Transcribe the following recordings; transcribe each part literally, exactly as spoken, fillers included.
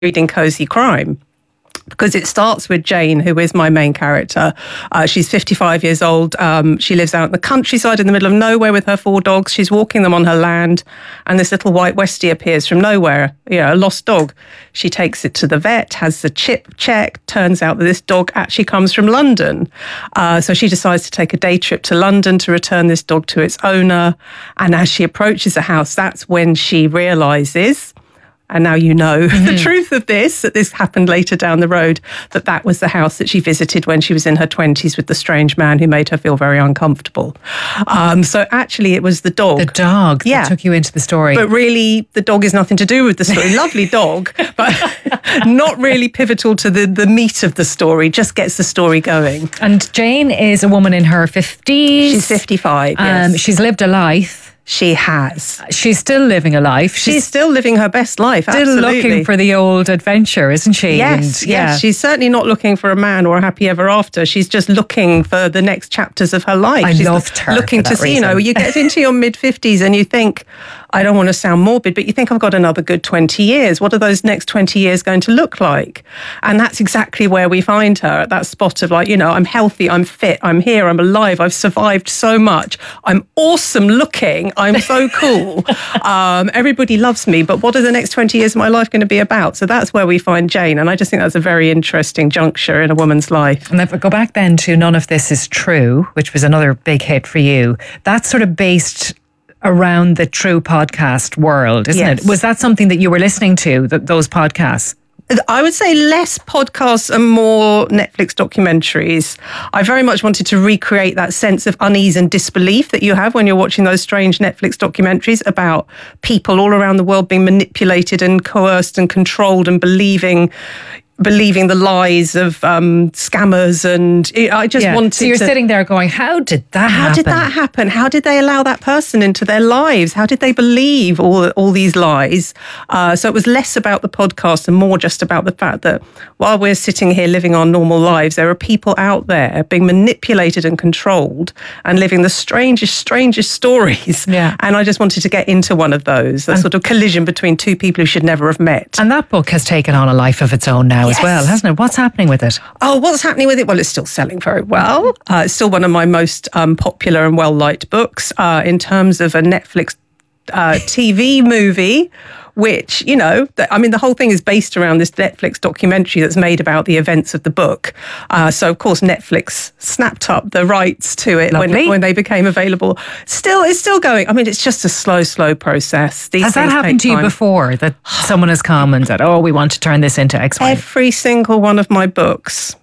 reading Cozy Crime, because it starts with Jane, who is my main character. Uh, she's fifty-five years old. Um, she lives out in the countryside in the middle of nowhere with her four dogs. She's walking them on her land, and this little white Westie appears from nowhere, you know, a lost dog. She takes it to the vet, has the chip checked. Turns out that this dog actually comes from London. Uh, so she decides to take a day trip to London to return this dog to its owner. And as she approaches the house, that's when she realises, and now you know mm-hmm. the truth of this, that this happened later down the road, that that was the house that she visited when she was in her twenties with the strange man who made her feel very uncomfortable. Um, so actually it was the dog. The dog yeah. that took you into the story. But really, the dog is nothing to do with the story. Lovely dog, but not really pivotal to the, the meat of the story, just gets the story going. And Jane is a woman in her fifties. She's fifty-five, um, yes. She's lived a life. She has. She's still living a life. She's, She's still living her best life, still absolutely. looking for the old adventure, isn't she? Yes, and, yes. Yeah. She's certainly not looking for a man or a happy ever after. She's just looking for the next chapters of her life. I She's loved her looking for to that see, reason. you know, you get into your mid-fifties and you think, I don't want to sound morbid, but you think I've got another good twenty years. What are those next twenty years going to look like? And that's exactly where we find her, at that spot of like, you know, I'm healthy, I'm fit, I'm here, I'm alive, I've survived so much. I'm awesome looking, I'm so cool. um, everybody loves me, but what are the next twenty years of my life going to be about? So that's where we find Jane. And I just think that's a very interesting juncture in a woman's life. And if I go back then to None of This Is True, which was another big hit for you, that's sort of based around the True podcast world, isn't yes. it? Was that something that you were listening to, th- those podcasts? I would say less podcasts and more Netflix documentaries. I very much wanted to recreate that sense of unease and disbelief that you have when you're watching those strange Netflix documentaries about people all around the world being manipulated and coerced and controlled and believing believing the lies of um, scammers. And I just yeah. wanted So you're to, sitting there going, how did that how happen? did that happen? How did they allow that person into their lives? How did they believe all all these lies? Uh, so it was less about the podcast and more just about the fact that while we're sitting here living our normal lives, there are people out there being manipulated and controlled and living the strangest, strangest stories. Yeah. And I just wanted to get into one of those, a sort of collision between two people who should never have met. And that book has taken on a life of its own now Yes. as well, hasn't it? What's happening with it? Oh, what's happening with it? Well, it's still selling very well. Uh, it's still one of my most um, popular and well-liked books. Uh, in terms of a Netflix uh, T V movie, which, you know, I mean, the whole thing is based around this Netflix documentary that's made about the events of the book. Uh, so, of course, Netflix snapped up the rights to it when, when they became available. Still, it's still going. I mean, it's just a slow, slow process. These Has that happened to you time. before, that someone has come and said, oh, we want to turn this into X, Y? Every single one of my books.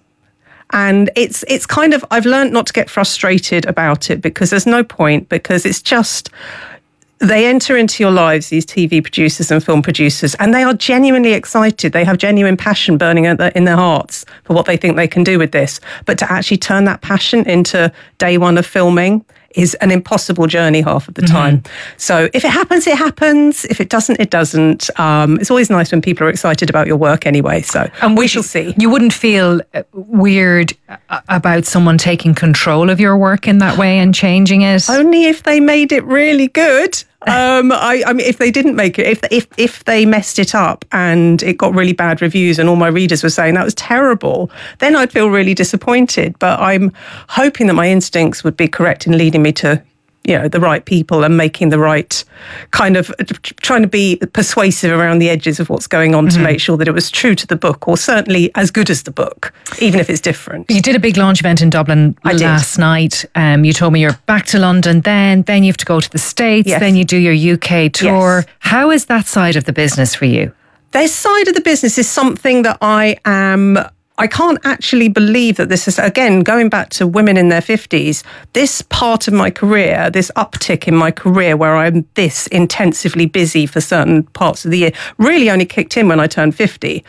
And it's it's kind of, I've learned not to get frustrated about it because there's no point, because it's just, they enter into your lives, these T V producers and film producers, and they are genuinely excited. They have genuine passion burning in their hearts for what they think they can do with this. But to actually turn that passion into day one of filming is an impossible journey half of the time. Mm-hmm. So if it happens, it happens. If it doesn't, it doesn't. Um, it's always nice when people are excited about your work anyway. So and we shall see. You wouldn't feel weird about someone taking control of your work in that way and changing it? Only if they made it really good. Um, I, I mean, if they didn't make it, if if if they messed it up and it got really bad reviews and all my readers were saying that was terrible, then I'd feel really disappointed. But I'm hoping that my instincts would be correct in leading me to, you know, the right people and making the right kind of, trying to be persuasive around the edges of what's going on mm-hmm. to make sure that it was true to the book, or certainly as good as the book, even if it's different. You did a big launch event in Dublin I last did. night. Um, you told me you're back to London then, then you have to go to the States, yes. then you do your U K tour. Yes. How is that side of the business for you? This side of the business is something that I am... I can't actually believe that this is, again, going back to women in their fifties, this part of my career, this uptick in my career where I'm this intensively busy for certain parts of the year, really only kicked in when I turned fifty.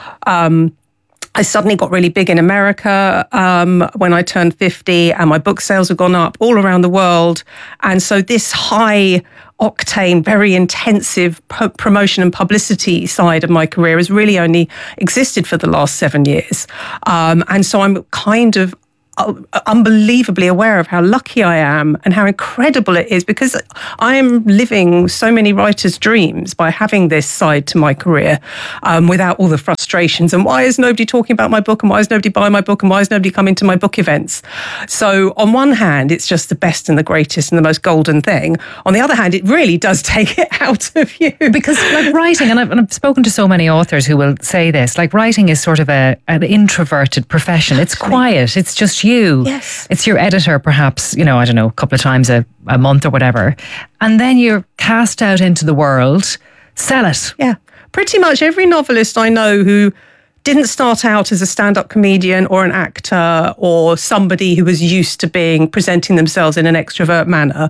Um, I suddenly got really big in America um, when I turned fifty, and my book sales have gone up all around the world. And so this high octane, very intensive po- promotion and publicity side of my career has really only existed for the last seven years. Um, and so I'm kind of unbelievably aware of how lucky I am and how incredible it is, because I am living so many writers' dreams by having this side to my career um, without all the frustrations. And why is nobody talking about my book? And why is nobody buying my book? And why is nobody coming to my book events? So on one hand, it's just the best and the greatest and the most golden thing. On the other hand, it really does take it out of you. Because like writing, and I've, and I've spoken to so many authors who will say this, like writing is sort of a an introverted profession. It's quiet. It's just you. Yes. It's your editor, perhaps, you know, I don't know, a couple of times a, a month or whatever. And then you're cast out into the world. Sell it. Yeah. Pretty much every novelist I know who didn't start out as a stand-up comedian or an actor or somebody who was used to being presenting themselves in an extrovert manner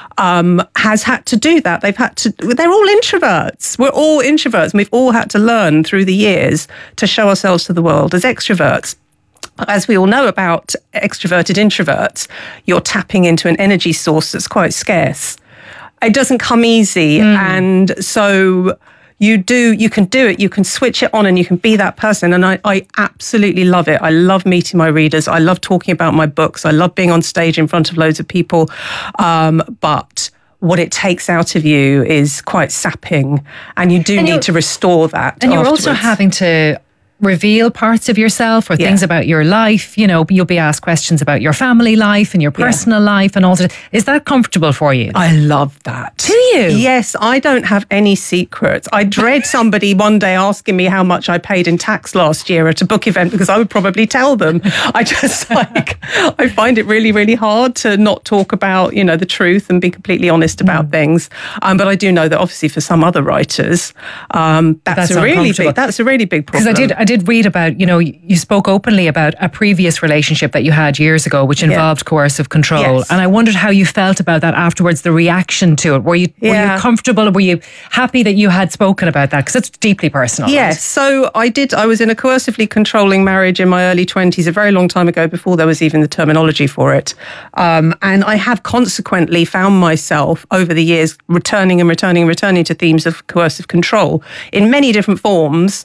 um, has had to do that. They've had to, they're all introverts. We're all introverts. And we've all had to learn through the years to show ourselves to the world as extroverts. As we all know about extroverted introverts, you're tapping into an energy source that's quite scarce. It doesn't come easy. Mm. And so you do, you can do it, you can switch it on and you can be that person. And I, I absolutely love it. I love meeting my readers. I love talking about my books. I love being on stage in front of loads of people. Um, but what it takes out of you is quite sapping. And you do and need to restore that. And you're afterwards. also having to reveal parts of yourself or yeah. things about your life. You know, you'll be asked questions about your family life and your personal yeah. life and all that. Is that comfortable for you? I love that. Do you? Yes, I don't have any secrets. I dread somebody one day asking me how much I paid in tax last year at a book event, because I would probably tell them. I just like, I find it really, really hard to not talk about, you know, the truth and be completely honest about mm. things. Um, but I do know that obviously for some other writers, um, that's, that's a really big, that's a really big problem. Because I did, I did read about, you know, you spoke openly about a previous relationship that you had years ago, which involved yeah. coercive control. Yes. And I wondered how you felt about that afterwards, the reaction to it. Were you, yeah. were you comfortable? Were you happy that you had spoken about that? Because it's deeply personal. Yes. Right? So I did, I was in a coercively controlling marriage in my early twenties, a very long time ago, before there was even the terminology for it. Um, and I have consequently found myself over the years returning and returning and returning to themes of coercive control in many different forms.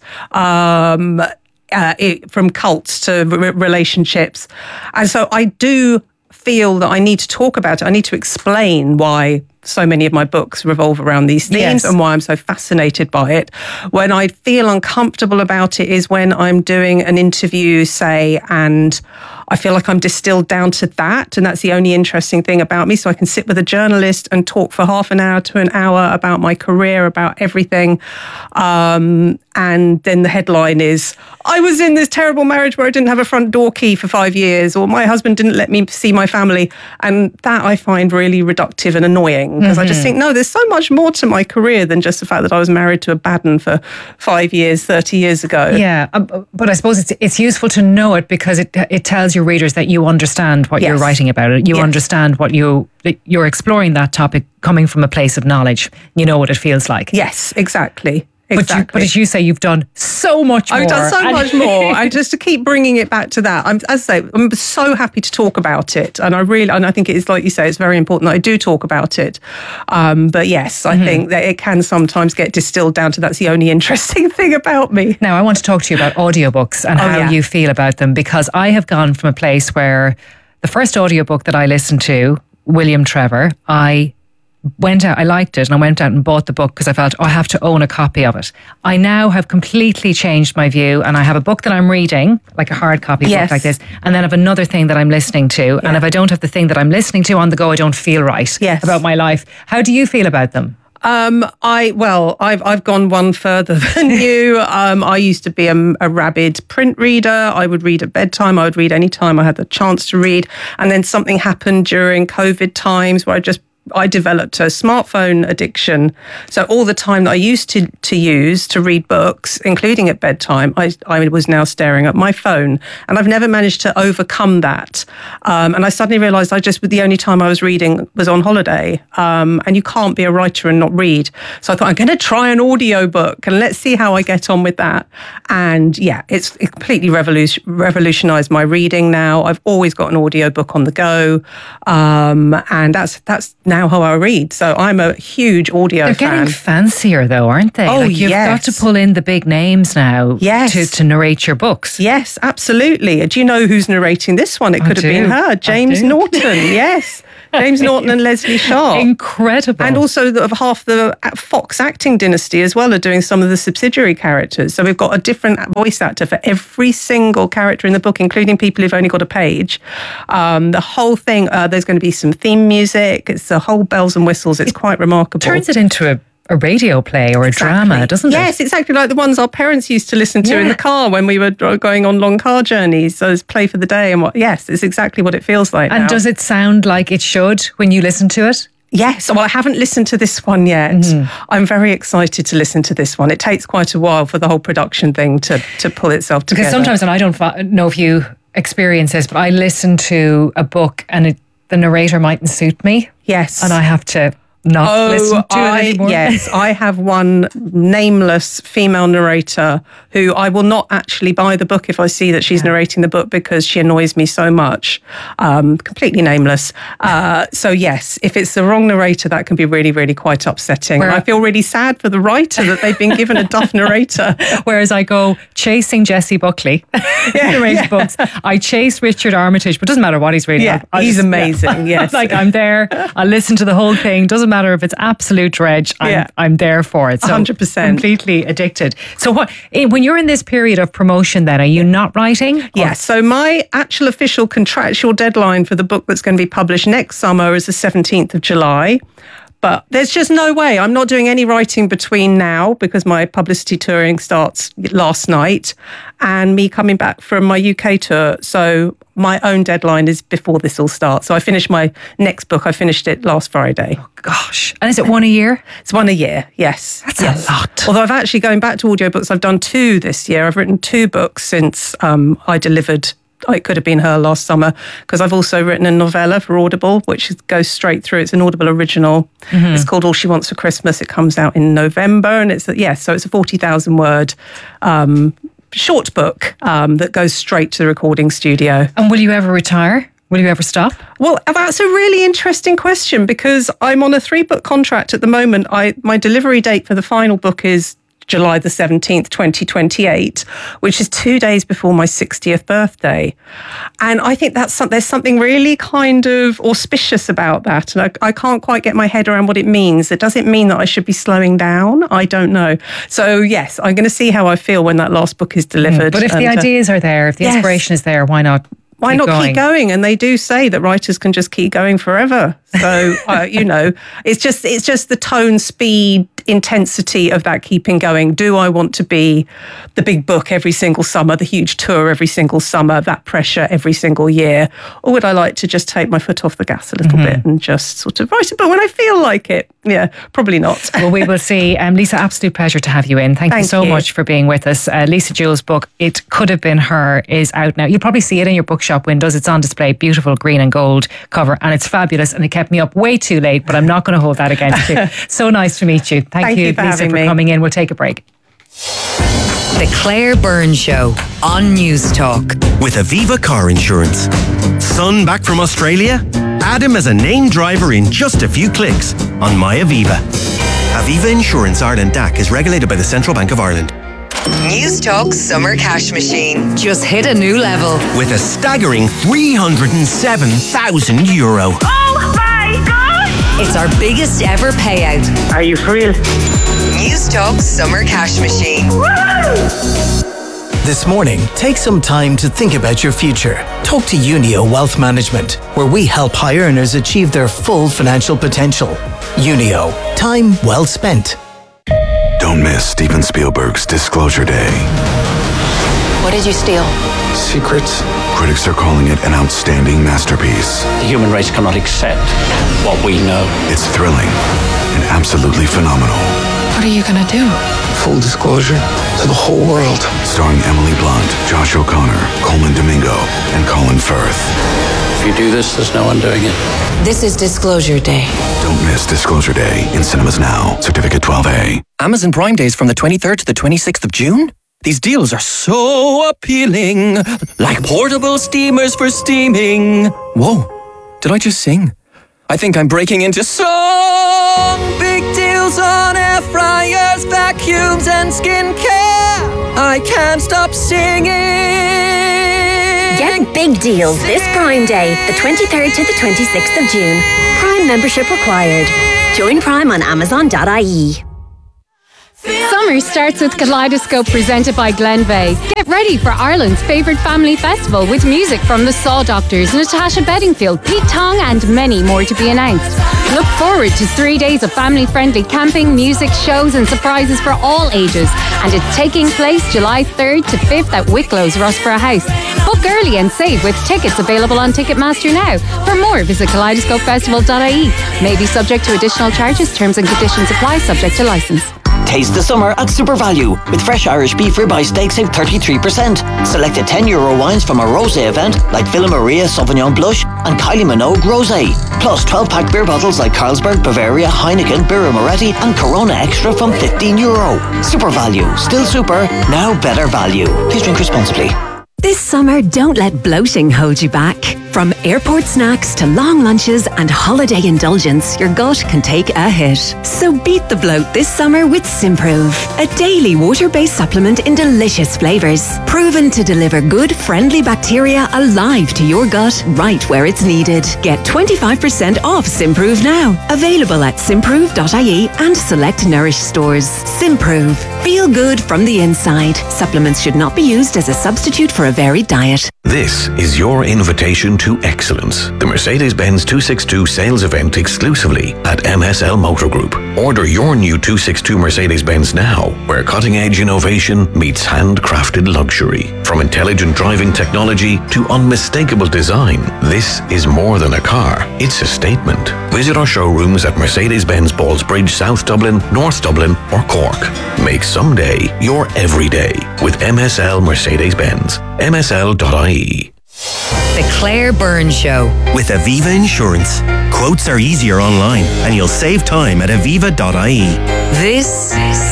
Um, Uh, it, from cults to re- relationships. And so I do feel that I need to talk about it. I need to explain why so many of my books revolve around these themes yes. and why I'm so fascinated by it. When I feel uncomfortable about it is when I'm doing an interview, say, and I feel like I'm distilled down to that, and that's the only interesting thing about me. So I can sit with a journalist and talk for half an hour to an hour about my career, about everything. Um, and then the headline is, I was in this terrible marriage where I didn't have a front door key for five years, or my husband didn't let me see my family. And that I find really reductive and annoying, because mm-hmm. I just think, no, there's so much more to my career than just the fact that I was married to a Baden for five years, thirty years ago. Yeah, but I suppose it's it's useful to know it, because it it tells your readers that you understand what yes. you're writing about it. You yes. understand what you, you're exploring that topic coming from a place of knowledge. You know what it feels like. Yes, exactly. Exactly. But, you, but as you say, you've done so much more. I've done so much more. And just to keep bringing it back to that, I'm, as I say, I'm so happy to talk about it. And I really, and I think it is, like you say, it's very important that I do talk about it. Um, but yes, I mm-hmm. think that it can sometimes get distilled down to that's the only interesting thing about me. Now, I want to talk to you about audiobooks and oh, how yeah. you feel about them, because I have gone from a place where the first audiobook that I listened to, William Trevor, I went out, I liked it, and I went out and bought the book because I felt, oh, I have to own a copy of it. I now have completely changed my view, and I have a book that I'm reading, like a hard copy yes. book like this, and then I have another thing that I'm listening to. Yeah. And if I don't have the thing that I'm listening to on the go, I don't feel right yes. about my life. How do you feel about them? Um, I well, I've I've gone one further than you. Um, I used to be a, a rabid print reader. I would read at bedtime. I would read any time I had the chance to read. And then something happened during COVID times where I just I developed a smartphone addiction. So all the time that I used to, to use to read books, including at bedtime, I, I was now staring at my phone. And I've never managed to overcome that. Um, and I suddenly realised I just, the only time I was reading was on holiday. Um, and you can't be a writer and not read. So I thought, I'm going to try an audio book and let's see how I get on with that. And yeah, it's it completely revolution, revolutionised my reading now. I've always got an audio book on the go. Um, and that's, that's now now how I read. So I'm a huge audio They're fan. getting fancier though, aren't they? Oh, like you've yes. got to pull in the big names now Yes. to, to narrate your books. Yes, absolutely. Do you know who's narrating this one? It I could have do. been her, James I do. Norton. Yes. James Norton and Leslie Sharp. Incredible. And also the, half the Fox acting dynasty as well are doing some of the subsidiary characters. So we've got a different voice actor for every single character in the book, including people who've only got a page. Um, the whole thing, uh, there's going to be some theme music. It's the whole bells and whistles. It's quite remarkable. Turns it into a, a radio play or a Exactly. drama, doesn't it? Yes, exactly like the ones our parents used to listen to Yeah. in the car when we were going on long car journeys. So it's play for the day and what? Yes, it's exactly what it feels like And now. does it sound like it should when you listen to it? Yes. Well, I haven't listened to this one yet. Mm-hmm. I'm very excited to listen to this one. It takes quite a while for the whole production thing to, to pull itself together. Because sometimes, and I don't fi- know if you experience this, but I listen to a book and it, the narrator mightn't suit me. Yes. And I have to not Oh, listen to I, it anymore. yes, I have one nameless female narrator who I will not actually buy the book if I see that she's yeah. narrating the book because she annoys me so much. Um, completely nameless. Uh, so yes, if it's the wrong narrator, that can be really, really quite upsetting. Where, and I feel really sad for the writer that they've been given a duff narrator. Whereas I go chasing Jessie Buckley, yeah, narrated yeah. books. I chase Richard Armitage, but it doesn't matter what he's reading. Yeah, I, I he's just, amazing. Yeah. Yes, like I'm there. I listen to the whole thing. Doesn't matter if it's absolute dredge. I'm, yeah. I'm there for it. So one hundred percent. Completely addicted. So what? When you're in this period of promotion, then are you not writing? Yes. Yeah, so my actual official contractual deadline for the book that's going to be published next summer is the seventeenth of July. But there's just no way. I'm not doing any writing between now because my publicity touring starts last night and me coming back from my U K tour. So my own deadline is before this all starts. So I finished my next book. I finished it last Friday. Oh, gosh. And is it one a year? It's one a year, yes. That's yes. a lot. Although I've actually, going back to audiobooks, I've done two this year. I've written two books since um, I delivered It Could Have Been Her last summer, because I've also written a novella for Audible, which goes straight through. It's an Audible original. Mm-hmm. It's called All She Wants for Christmas. It comes out in November, and it's yes, yeah, so it's a forty thousand word um, short book um, that goes straight to the recording studio. And will you ever retire? Will you ever stop? Well, that's a really interesting question because I'm on a three-book contract at the moment. I my delivery date for the final book is July the seventeenth, twenty twenty-eight, which is two days before my sixtieth birthday. And I think that's some, there's something really kind of auspicious about that. And I, I can't quite get my head around what it means. It doesn't mean that I should be slowing down. I don't know. So yes, I'm going to see how I feel when that last book is delivered. Mm, but if and, the ideas are there, if the yes. inspiration is there, why not? Why keep not going? keep going? And they do say that writers can just keep going forever. So, uh, you know, it's just it's just the tone, speed, intensity of that keeping going. Do I want to be the big book every single summer, the huge tour every single summer, that pressure every single year? Or would I like to just take my foot off the gas a little mm-hmm. bit and just sort of write a book when I feel like it? Yeah, probably not. Well, we will see. Um, Lisa, absolute pleasure to have you in. Thank, Thank you so you. much for being with us. Uh, Lisa Jewell's book, It Could Have Been Her, is out now. You'll probably see it in your bookshop windows. It's on display, beautiful green and gold cover, and it's fabulous. And it kept me up way too late, but I'm not going to hold that against you. So nice to meet you. Thank, Thank you, you for Lisa, for me. coming in. We'll take a break. The Claire Byrne Show on News Talk. With Aviva Car Insurance. Son back from Australia? Add him as a named driver in just a few clicks on MyAviva. Aviva Insurance Ireland D A C is regulated by the Central Bank of Ireland. News Talk Summer Cash Machine just hit a new level. With a staggering three hundred seven thousand euro. Oh my God! It's our biggest ever payout. Are you for real? News Talk Summer Cash Machine. Woo! This morning, take some time to think about your future. Talk to Unio Wealth Management, where we help high earners achieve their full financial potential. Unio, time well spent. Don't miss Steven Spielberg's Disclosure Day. What did you steal? Secrets. Critics are calling it an outstanding masterpiece. The human race cannot accept what we know. It's thrilling and absolutely phenomenal. What are you gonna do? Full disclosure to the whole world. Starring Emily Blunt, Josh O'Connor, Coleman Domingo, and Colin Firth. If you do this, there's no undoing it. This is Disclosure Day. Don't miss Disclosure Day in cinemas now. Certificate twelve A. Amazon Prime Days from the twenty-third to the twenty-sixth of June? These deals are so appealing. Like portable steamers for steaming. Whoa, did I just sing? I think I'm breaking into song. Big deals on air fryers, vacuums and skincare. I can't stop singing. Get big deals this Prime Day, the twenty-third to the twenty-sixth of June. Prime membership required. Join Prime on amazon dot I E. Summer starts with Kaleidoscope presented by Glenveigh. Get ready for Ireland's favourite family festival with music from the Saw Doctors, Natasha Bedingfield, Pete Tong and many more to be announced. Look forward to three days of family-friendly camping, music, shows and surprises for all ages. And it's taking place July third to fifth at Wicklow's Rossborough House. Book early and save with tickets available on Ticketmaster now. For more, visit kaleidoscope festival dot I E. May be subject to additional charges, terms and conditions apply, subject to licence. Taste the summer at SuperValu. With fresh Irish beef ribeye steak, save thirty-three percent. Selected ten euro wines from our rosé event like Villa Maria Sauvignon Blush and Kylie Minogue Rosé. Plus twelve pack beer bottles like Carlsberg, Bavaria, Heineken, Birra Moretti and Corona Extra from fifteen euro. SuperValu. Still super, now better value. Please drink responsibly. This summer, don't let bloating hold you back. From airport snacks to long lunches and holiday indulgence, your gut can take a hit. So beat the bloat this summer with Simprove, a daily water-based supplement in delicious flavours. Proven to deliver good, friendly bacteria alive to your gut right where it's needed. Get twenty-five percent off Simprove now. Available at simprove dot I E and select Nourish stores. Simprove. Feel good from the inside. Supplements should not be used as a substitute for a varied diet. This is your invitation to excellence. The Mercedes-Benz two sixty-two sales event exclusively at M S L Motor Group. Order your new two sixty-two Mercedes-Benz now, where cutting-edge innovation meets handcrafted luxury. From intelligent driving technology to unmistakable design, this is more than a car. It's a statement. Visit our showrooms at Mercedes-Benz Ballsbridge, South Dublin, North Dublin or Cork. Make someday your everyday with M S L Mercedes-Benz. M S L dot I E. The Claire Byrne Show. With Aviva Insurance. Quotes are easier online and you'll save time at aviva dot I E. This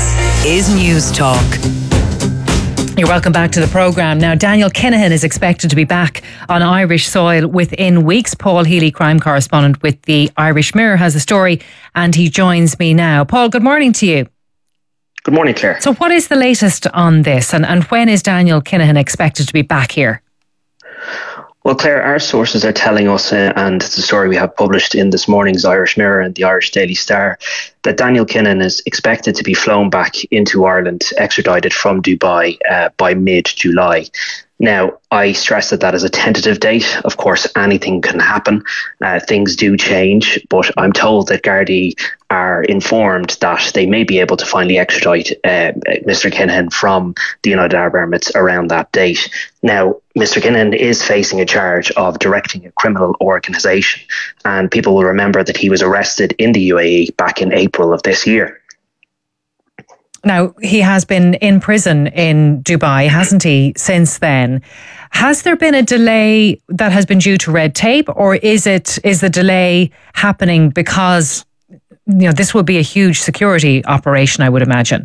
is News Talk. You're welcome back to the programme. Now, Daniel Kinahan is expected to be back on Irish soil within weeks. Paul Healy, crime correspondent with the Irish Mirror, has the story and he joins me now. Paul, good morning to you. Good morning, Claire. So what is the latest on this and, and when is Daniel Kinahan expected to be back here? Well, Claire, our sources are telling us, uh, and it's a story we have published in this morning's Irish Mirror and the Irish Daily Star, that Daniel Kinahan is expected to be flown back into Ireland, extradited from Dubai uh, by mid-July. Now, I stress that that is a tentative date. Of course, anything can happen. Uh, things do change, but I'm told that Gardaí are informed that they may be able to finally extradite uh, Mister Kinahan from the United Arab Emirates around that date. Now, Mister Kinahan is facing a charge of directing a criminal organisation, and people will remember that he was arrested in the U A E back in April of this year. Now, he has been in prison in Dubai, hasn't he, since then? Has there been a delay that has been due to red tape, or is it is the delay happening because, you know, this will be a huge security operation, I would imagine?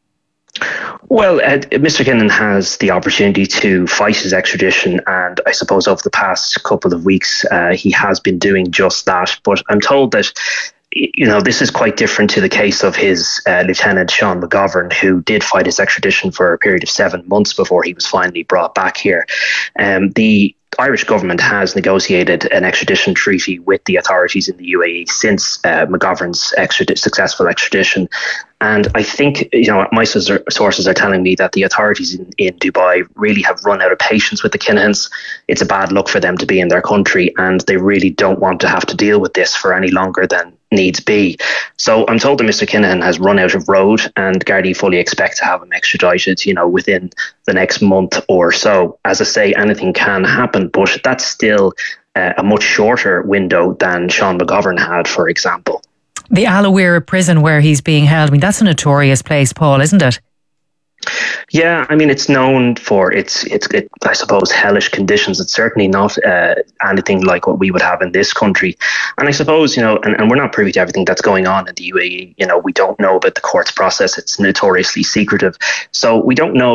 Well, uh, Mister Kinahan has the opportunity to fight his extradition, and I suppose over the past couple of weeks, uh, he has been doing just that. But I'm told that, you know, this is quite different to the case of his uh, Lieutenant Sean McGovern, who did fight his extradition for a period of seven months before he was finally brought back here. Um, the Irish government has negotiated an extradition treaty with the authorities in the U A E since uh, McGovern's extrad- successful extradition. And I think, you know, my sources are telling me that the authorities in, in Dubai really have run out of patience with the Kinahans. It's a bad look for them to be in their country, and they really don't want to have to deal with this for any longer than needs be. So I'm told that Mister Kinahan has run out of road, and Gardaí fully expect to have him extradited, you know, within the next month or so. As I say, anything can happen, but that's still uh, a much shorter window than Sean McGovern had, for example. The Al Awira prison where he's being held, I mean, that's a notorious place, Paul, isn't it? Yeah, I mean, it's known for its, its, it, I suppose, hellish conditions. It's certainly not uh, anything like what we would have in this country. And I suppose, you know, and, and we're not privy to everything that's going on in the U A E. You know, we don't know about the court's process. It's notoriously secretive. So we don't know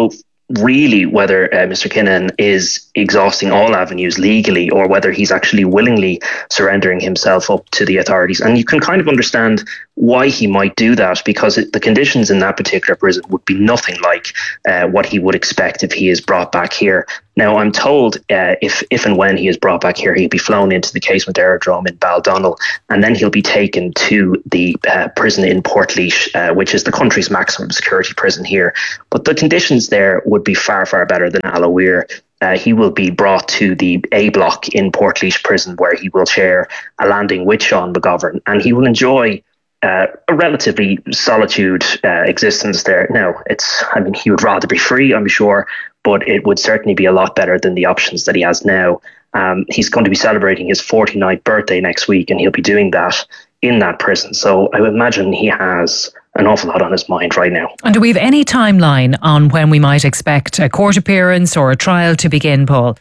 really whether uh, Mister Kinahan is exhausting all avenues legally or whether he's actually willingly surrendering himself up to the authorities. And you can kind of understand why he might do that, because it, the conditions in that particular prison would be nothing like uh, what he would expect if he is brought back here. Now, I'm told uh, if if and when he is brought back here, he'll be flown into the Casement Aerodrome in Baldonnel, and then he'll be taken to the uh, prison in Portlaoise, uh, which is the country's maximum security prison here. But the conditions there would be far, far better than Allowere. Uh, he will be brought to the A block in Portlaoise prison, where he will share a landing with Sean McGovern, and he will enjoy Uh, a relatively solitude uh, existence there. Now, it's, I mean, he would rather be free, I'm sure, but it would certainly be a lot better than the options that he has now. Um, he's going to be celebrating his forty-ninth birthday next week, and he'll be doing that in that prison. So I would imagine he has an awful lot on his mind right now. And do we have any timeline on when we might expect a court appearance or a trial to begin, Paul?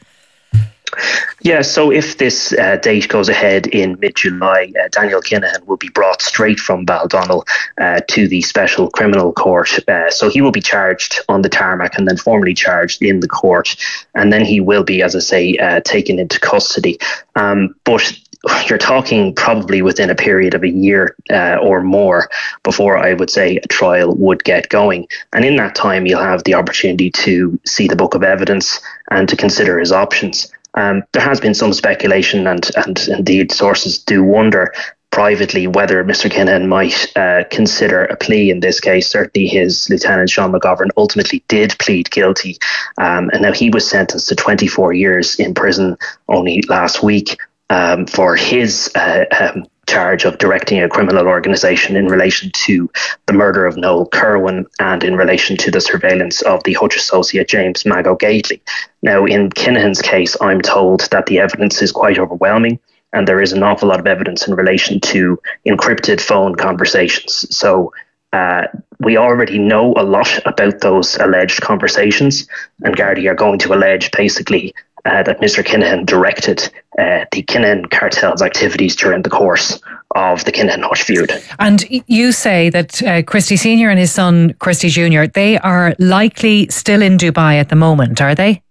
Yeah, so if this uh, date goes ahead in mid-July, uh, Daniel Kinahan will be brought straight from Baldonnel uh, to the Special Criminal Court. Uh, so he will be charged on the tarmac and then formally charged in the court. And then he will be, as I say, uh, taken into custody. Um, but you're talking probably within a period of a year uh, or more before I would say a trial would get going. And in that time, you'll have the opportunity to see the book of evidence and to consider his options. Um, there has been some speculation, and, and indeed sources do wonder privately whether Mister Kinahan might uh, consider a plea in this case. Certainly his lieutenant, Sean McGovern, ultimately did plead guilty. Um, and now he was sentenced to twenty-four years in prison only last week um, for his uh, um, charge of directing a criminal organisation in relation to the murder of Noel Kerwin and in relation to the surveillance of the Hutch associate James Mago Gately. Now, in Kinahan's case, I'm told that the evidence is quite overwhelming, and there is an awful lot of evidence in relation to encrypted phone conversations. So uh, we already know a lot about those alleged conversations, and Gardaí are going to allege basically Uh, that Mister Kinahan directed uh, the Kinahan cartel's activities during the course of the Kinahan-Hutch feud. And you say that uh, Christy Senior and his son Christy Junior, they are likely still in Dubai at the moment, are they?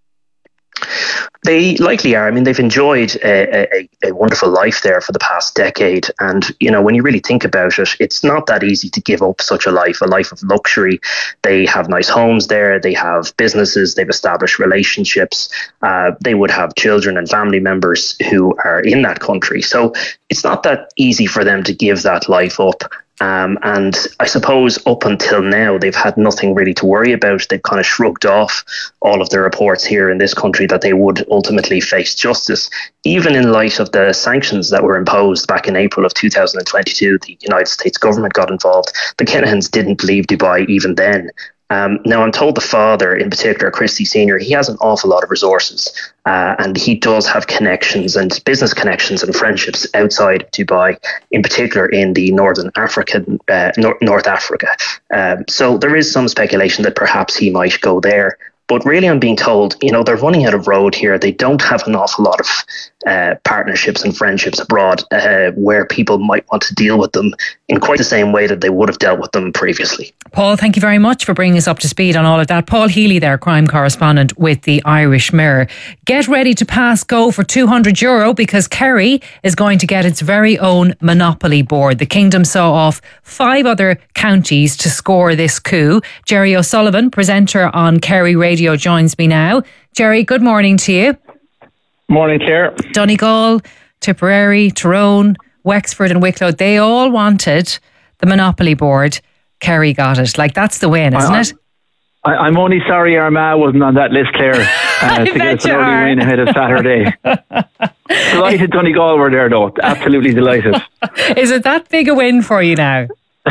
They likely are. I mean, they've enjoyed a, a, a wonderful life there for the past decade. And, you know, when you really think about it, it's not that easy to give up such a life, a life of luxury. They have nice homes there. They have businesses. They've established relationships. Uh, they would have children and family members who are in that country. So it's not that easy for them to give that life up. Um, and I suppose up until now, they've had nothing really to worry about. They've kind of shrugged off all of the reports here in this country that they would ultimately face justice. Even in light of the sanctions that were imposed back in April of two thousand twenty-two, the United States government got involved. The Kinahans didn't leave Dubai even then. Um, now, I'm told the father, in particular, Christy Senior, he has an awful lot of resources uh, and he does have connections and business connections and friendships outside of Dubai, in particular in the Northern African, uh, Nor- North Africa. Um, so there is some speculation that perhaps he might go there. But really, I'm being told, you know, they're running out of road here. They don't have an awful lot of uh, partnerships and friendships abroad uh, where people might want to deal with them in quite the same way that they would have dealt with them previously. Paul, thank you very much for bringing us up to speed on all of that. Paul Healy there, crime correspondent with the Irish Mirror. Get ready to pass go for two hundred euro because Kerry is going to get its very own Monopoly board. The Kingdom saw off five other counties to score this coup. Jerry O'Sullivan, presenter on Kerry Radio, joins me now. Jerry, good morning to you. Morning, Claire. Donegal, Tipperary, Tyrone, Wexford and Wicklow, they all wanted the Monopoly board. Kerry got it. Like, that's the win, isn't I, it? I, I'm only sorry Armagh wasn't on that list, Claire, uh, to get us an early win ahead of Saturday. Delighted Donegal were there, though. Absolutely delighted. Is it that big a win for you now?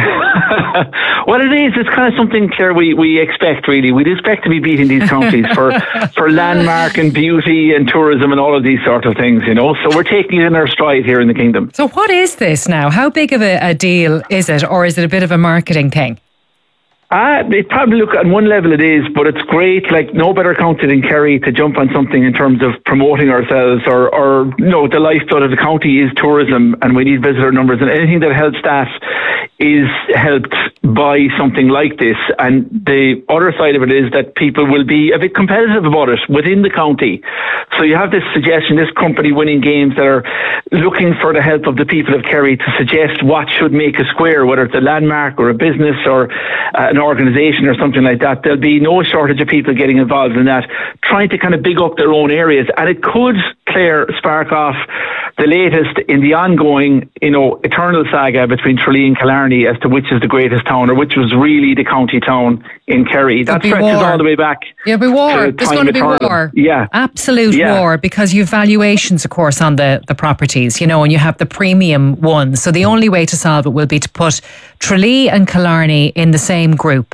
Well, it is. It's kind of something, Claire, we, we expect, really. We'd expect to be beating these counties for, for landmark and beauty and tourism and all of these sort of things, you know. So we're taking it in our stride here in the Kingdom. So what is this now? How big of a, a deal is it? Or is it a bit of a marketing thing? Uh, it probably, look, on one level it is, but it's great, like no better county than Kerry to jump on something in terms of promoting ourselves or, or you know, the lifeblood of the county is tourism and we need visitor numbers, and anything that helps that is helped by something like this. And the other side of it is that people will be a bit competitive about it within the county. So you have this suggestion, this company winning games that are looking for the help of the people of Kerry to suggest what should make a square, whether it's a landmark or a business or uh, an organisation or something like that. There'll be no shortage of people getting involved in that, trying to kind of big up their own areas. And it could, Claire, spark off the latest in the ongoing, you know, eternal saga between Tralee and Killarney as to which is the greatest town, or which was really the county town in Kerry. That stretches war. all the way back. Yeah, be war. There's going to be eternal. war. Yeah. Absolute yeah. war, because you have valuations, of course, on the, the properties, you know, and you have the premium ones. So the only way to solve it will be to put Tralee and Killarney in the same group.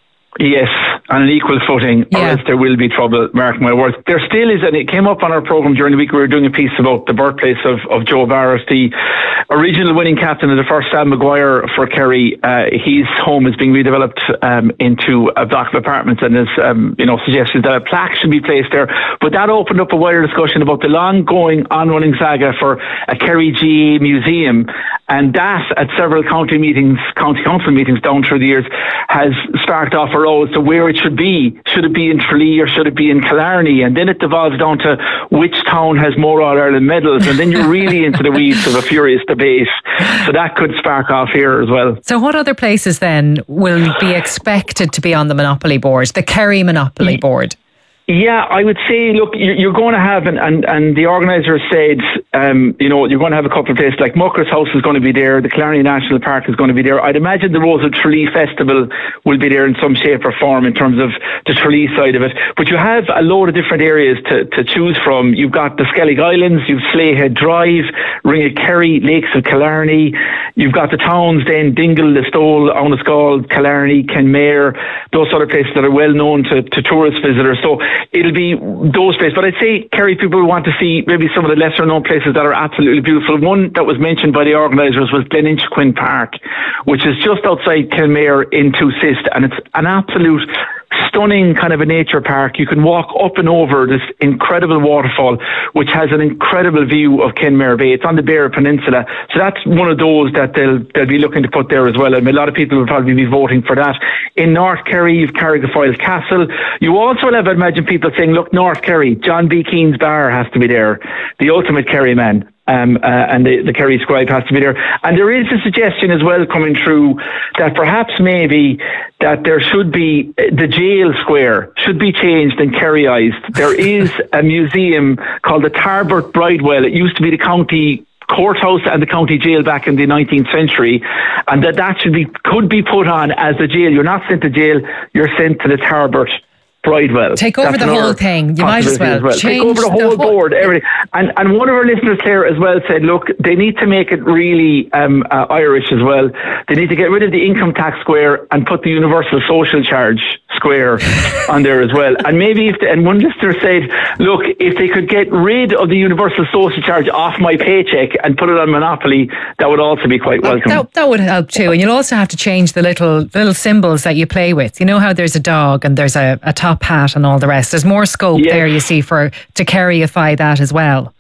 Yes, on an equal footing, yeah. or else there will be trouble, mark my words. There still is, and it came up on our programme during the week, we were doing a piece about the birthplace of, of Joe Barras, the original winning captain of the first Sam Maguire for Kerry. Uh, his home is being redeveloped um, into a block of apartments, and has um, you know, suggested that a plaque should be placed there. But that opened up a wider discussion about the long-going, on-running saga for a Kerry G A A museum, and that at several county meetings, county council meetings down through the years, has sparked off a row as to where it should be. Should it be in Tralee or should it be in Killarney? And then it devolves down to which town has more All-Ireland medals, and then you're really into the weeds of a furious debate. So that could spark off here as well. So what other places then will be expected to be on the Monopoly board, the Kerry Monopoly board? Yeah, I would say, look, you're going to have, and, and, and the organiser said, um, you know, you're going to have a couple of places, like Mucker's House is going to be there, the Killarney National Park is going to be there. I'd imagine the Rose of Tralee Festival will be there in some shape or form in terms of the Tralee side of it. But you have a load of different areas to, to choose from. You've got the Skellig Islands, you've Slayhead Drive, Ring of Kerry, Lakes of Killarney. You've got the towns then, Dingle, Listowel, Auniscall, Killarney, Kenmare, those sort of places that are well known to, to tourist visitors. So it'll be those places. But I'd say Kerry people want to see maybe some of the lesser known places that are absolutely beautiful. One that was mentioned by the organisers was Gleninchquin Park, which is just outside Kenmare in Tusist, and it's an absolute stunning kind of a nature park. You can walk up and over this incredible waterfall, which has an incredible view of Kenmare Bay. It's on the Beara Peninsula. So that's one of those that they'll they'll be looking to put there as well. I mean, a lot of people will probably be voting for that. In North Kerry, you've Carrigafoyle Castle. You also will have, I imagine, people saying, look, North Kerry, John B. Keane's Bar has to be there. The ultimate Kerry man. Um, uh, and the, the Kerry Scribe has to be there. And there is a suggestion as well coming through that perhaps maybe that there should be, the jail square should be changed and Kerryized. There is a museum called the Tarbert Bridewell. It used to be the county courthouse and the county jail back in the nineteenth century, and that that should be, could be put on as the jail. You're not sent to jail, you're sent to the Tarbert Bridewell. Take over That's the whole thing. You might as well. well. Take over the whole, the whole board, everything. And and one of our listeners there as well said, look, they need to make it really um, uh, Irish as well. They need to get rid of the income tax square and put the universal social charge square on there as well. And maybe if, the, and one listener said, look, if they could get rid of the universal social charge off my paycheck and put it on Monopoly, that would also be quite welcome. That, that would help too. And you'll also have to change the little little symbols that you play with. You know how there's a dog and there's a, a top hat and all the rest. There's more scope yes. there, you see, for to Kerryify that as well.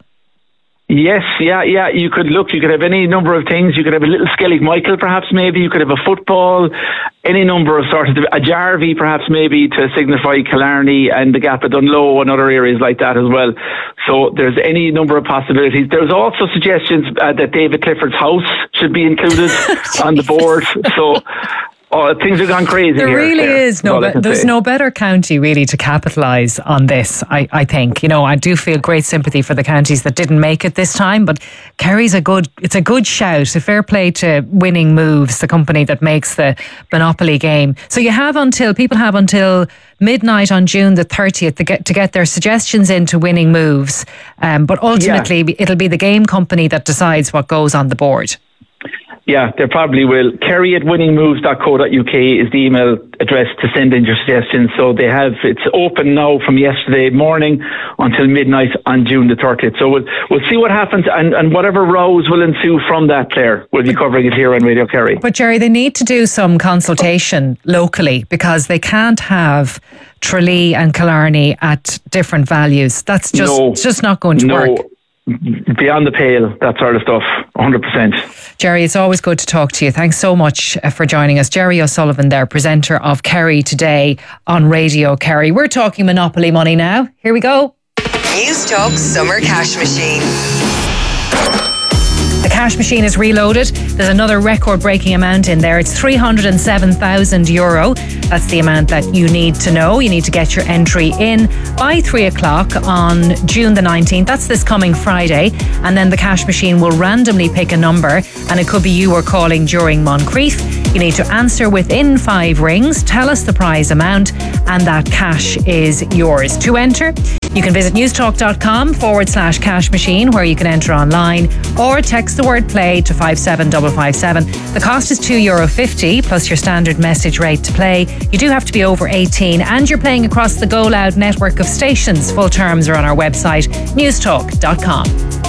Yes, yeah, yeah. You could look, you could have any number of things. You could have a little Skellig Michael, perhaps, maybe. You could have a football, any number of sort of, a Jarvie, perhaps, maybe, to signify Killarney and the Gap of Dunlow and other areas like that as well. So there's any number of possibilities. There's also suggestions uh, that David Clifford's house should be included on the board. So... Oh, things have gone crazy. There here, really Claire. is no. Be- there's say. no better county really to capitalise on this. I, I think you know. I do feel great sympathy for the counties that didn't make it this time, but Kerry's a good. It's a good shout. A fair play to Winning Moves, the company that makes the Monopoly game. So you have until people have until midnight on June the thirtieth to get to get their suggestions into Winning Moves. Um, but ultimately, yeah. it'll be the game company that decides what goes on the board. Yeah, they probably will. Kerry at winning moves dot co dot U K is the email address to send in your suggestions. So they have, it's open now from yesterday morning until midnight on June the thirtieth. So we'll, we'll see what happens, and, and whatever rows will ensue from that, Claire. We'll be covering it here on Radio Kerry. But Jerry, they need to do some consultation locally because they can't have Tralee and Killarney at different values. That's just, no, it's just not going to no. work. beyond the pale, that sort of stuff, one hundred percent. Jerry, it's always good to talk to you. Thanks so much for joining us. Jerry O'Sullivan there, presenter of Kerry Today on Radio Kerry. We're talking Monopoly money now. Here we go. News Talk Summer Cash Machine. The cash machine is reloaded. There's another record-breaking amount in there. It's three hundred seven thousand euro. That's the amount that you need to know. You need to get your entry in by three o'clock on June the nineteenth. That's this coming Friday. And then the cash machine will randomly pick a number, and it could be you or calling during Moncrief. You need to answer within five rings, tell us the prize amount, and that cash is yours. To enter, you can visit newstalk.com forward slash cash machine, where you can enter online, or text the word play to five seven five five seven. The cost is two euro fifty plus your standard message rate to play. You do have to be over eighteen, and you're playing across the Go Loud network of stations. Full terms are on our website, newstalk dot com.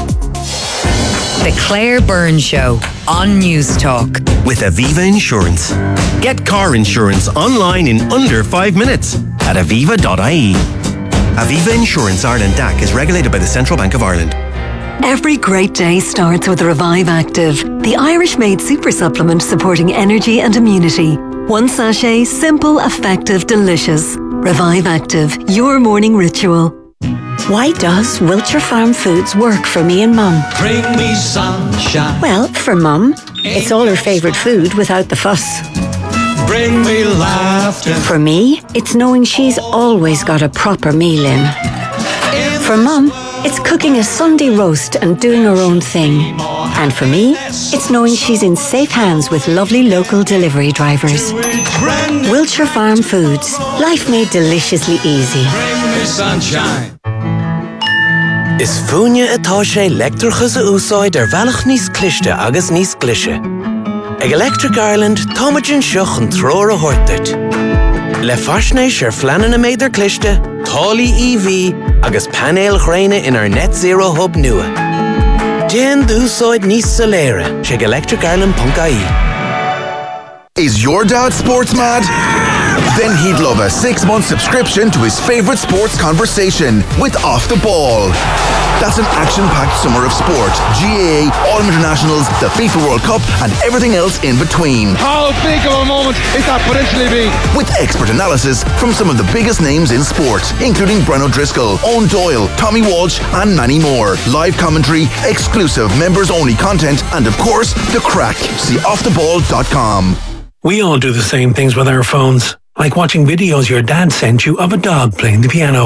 The Claire Byrne Show on News Talk. With Aviva Insurance. Get car insurance online in under five minutes at aviva dot I E. Aviva Insurance Ireland D A C is regulated by the Central Bank of Ireland. Every great day starts with Revive Active, the Irish-made super supplement supporting energy and immunity. One sachet, simple, effective, delicious. Revive Active, your morning ritual. Why does Wiltshire Farm Foods work for me and Mum? Bring me sunshine. Well, for Mum, it's all her favourite food without the fuss. Bring me laughter. For me, it's knowing she's always got a proper meal in. For Mum, it's cooking a Sunday roast and doing her own thing. And for me, it's knowing she's in safe hands with lovely local delivery drivers. Wiltshire Farm Foods. Life made deliciously easy. Bring me sunshine. Is fúine atá sé leictreachas a úsáid ar bhealach níos cliste agus níos glise. Ag Electric Ireland, táimeann seach an tróir a thuirteart. Le faisnéis ar fleanan a méidir cliste, tálaí E V agus panéil chréine in our net zero hub nua. Déan d'úsáid níos soléire ag electric ireland dot I E. Is your dad sports mad? Then he'd love a six-month subscription to his favourite sports conversation with Off the Ball. That's an action-packed summer of sport, G A A, All Internationals, the FIFA World Cup and everything else in between. How big of a moment is that potentially be? With expert analysis from some of the biggest names in sport, including Brian O'Driscoll, Owen Doyle, Tommy Walsh and many more. Live commentary, exclusive members-only content and of course, the crack. See off the ball dot com. We all do the same things with our phones, like watching videos your dad sent you of a dog playing the piano.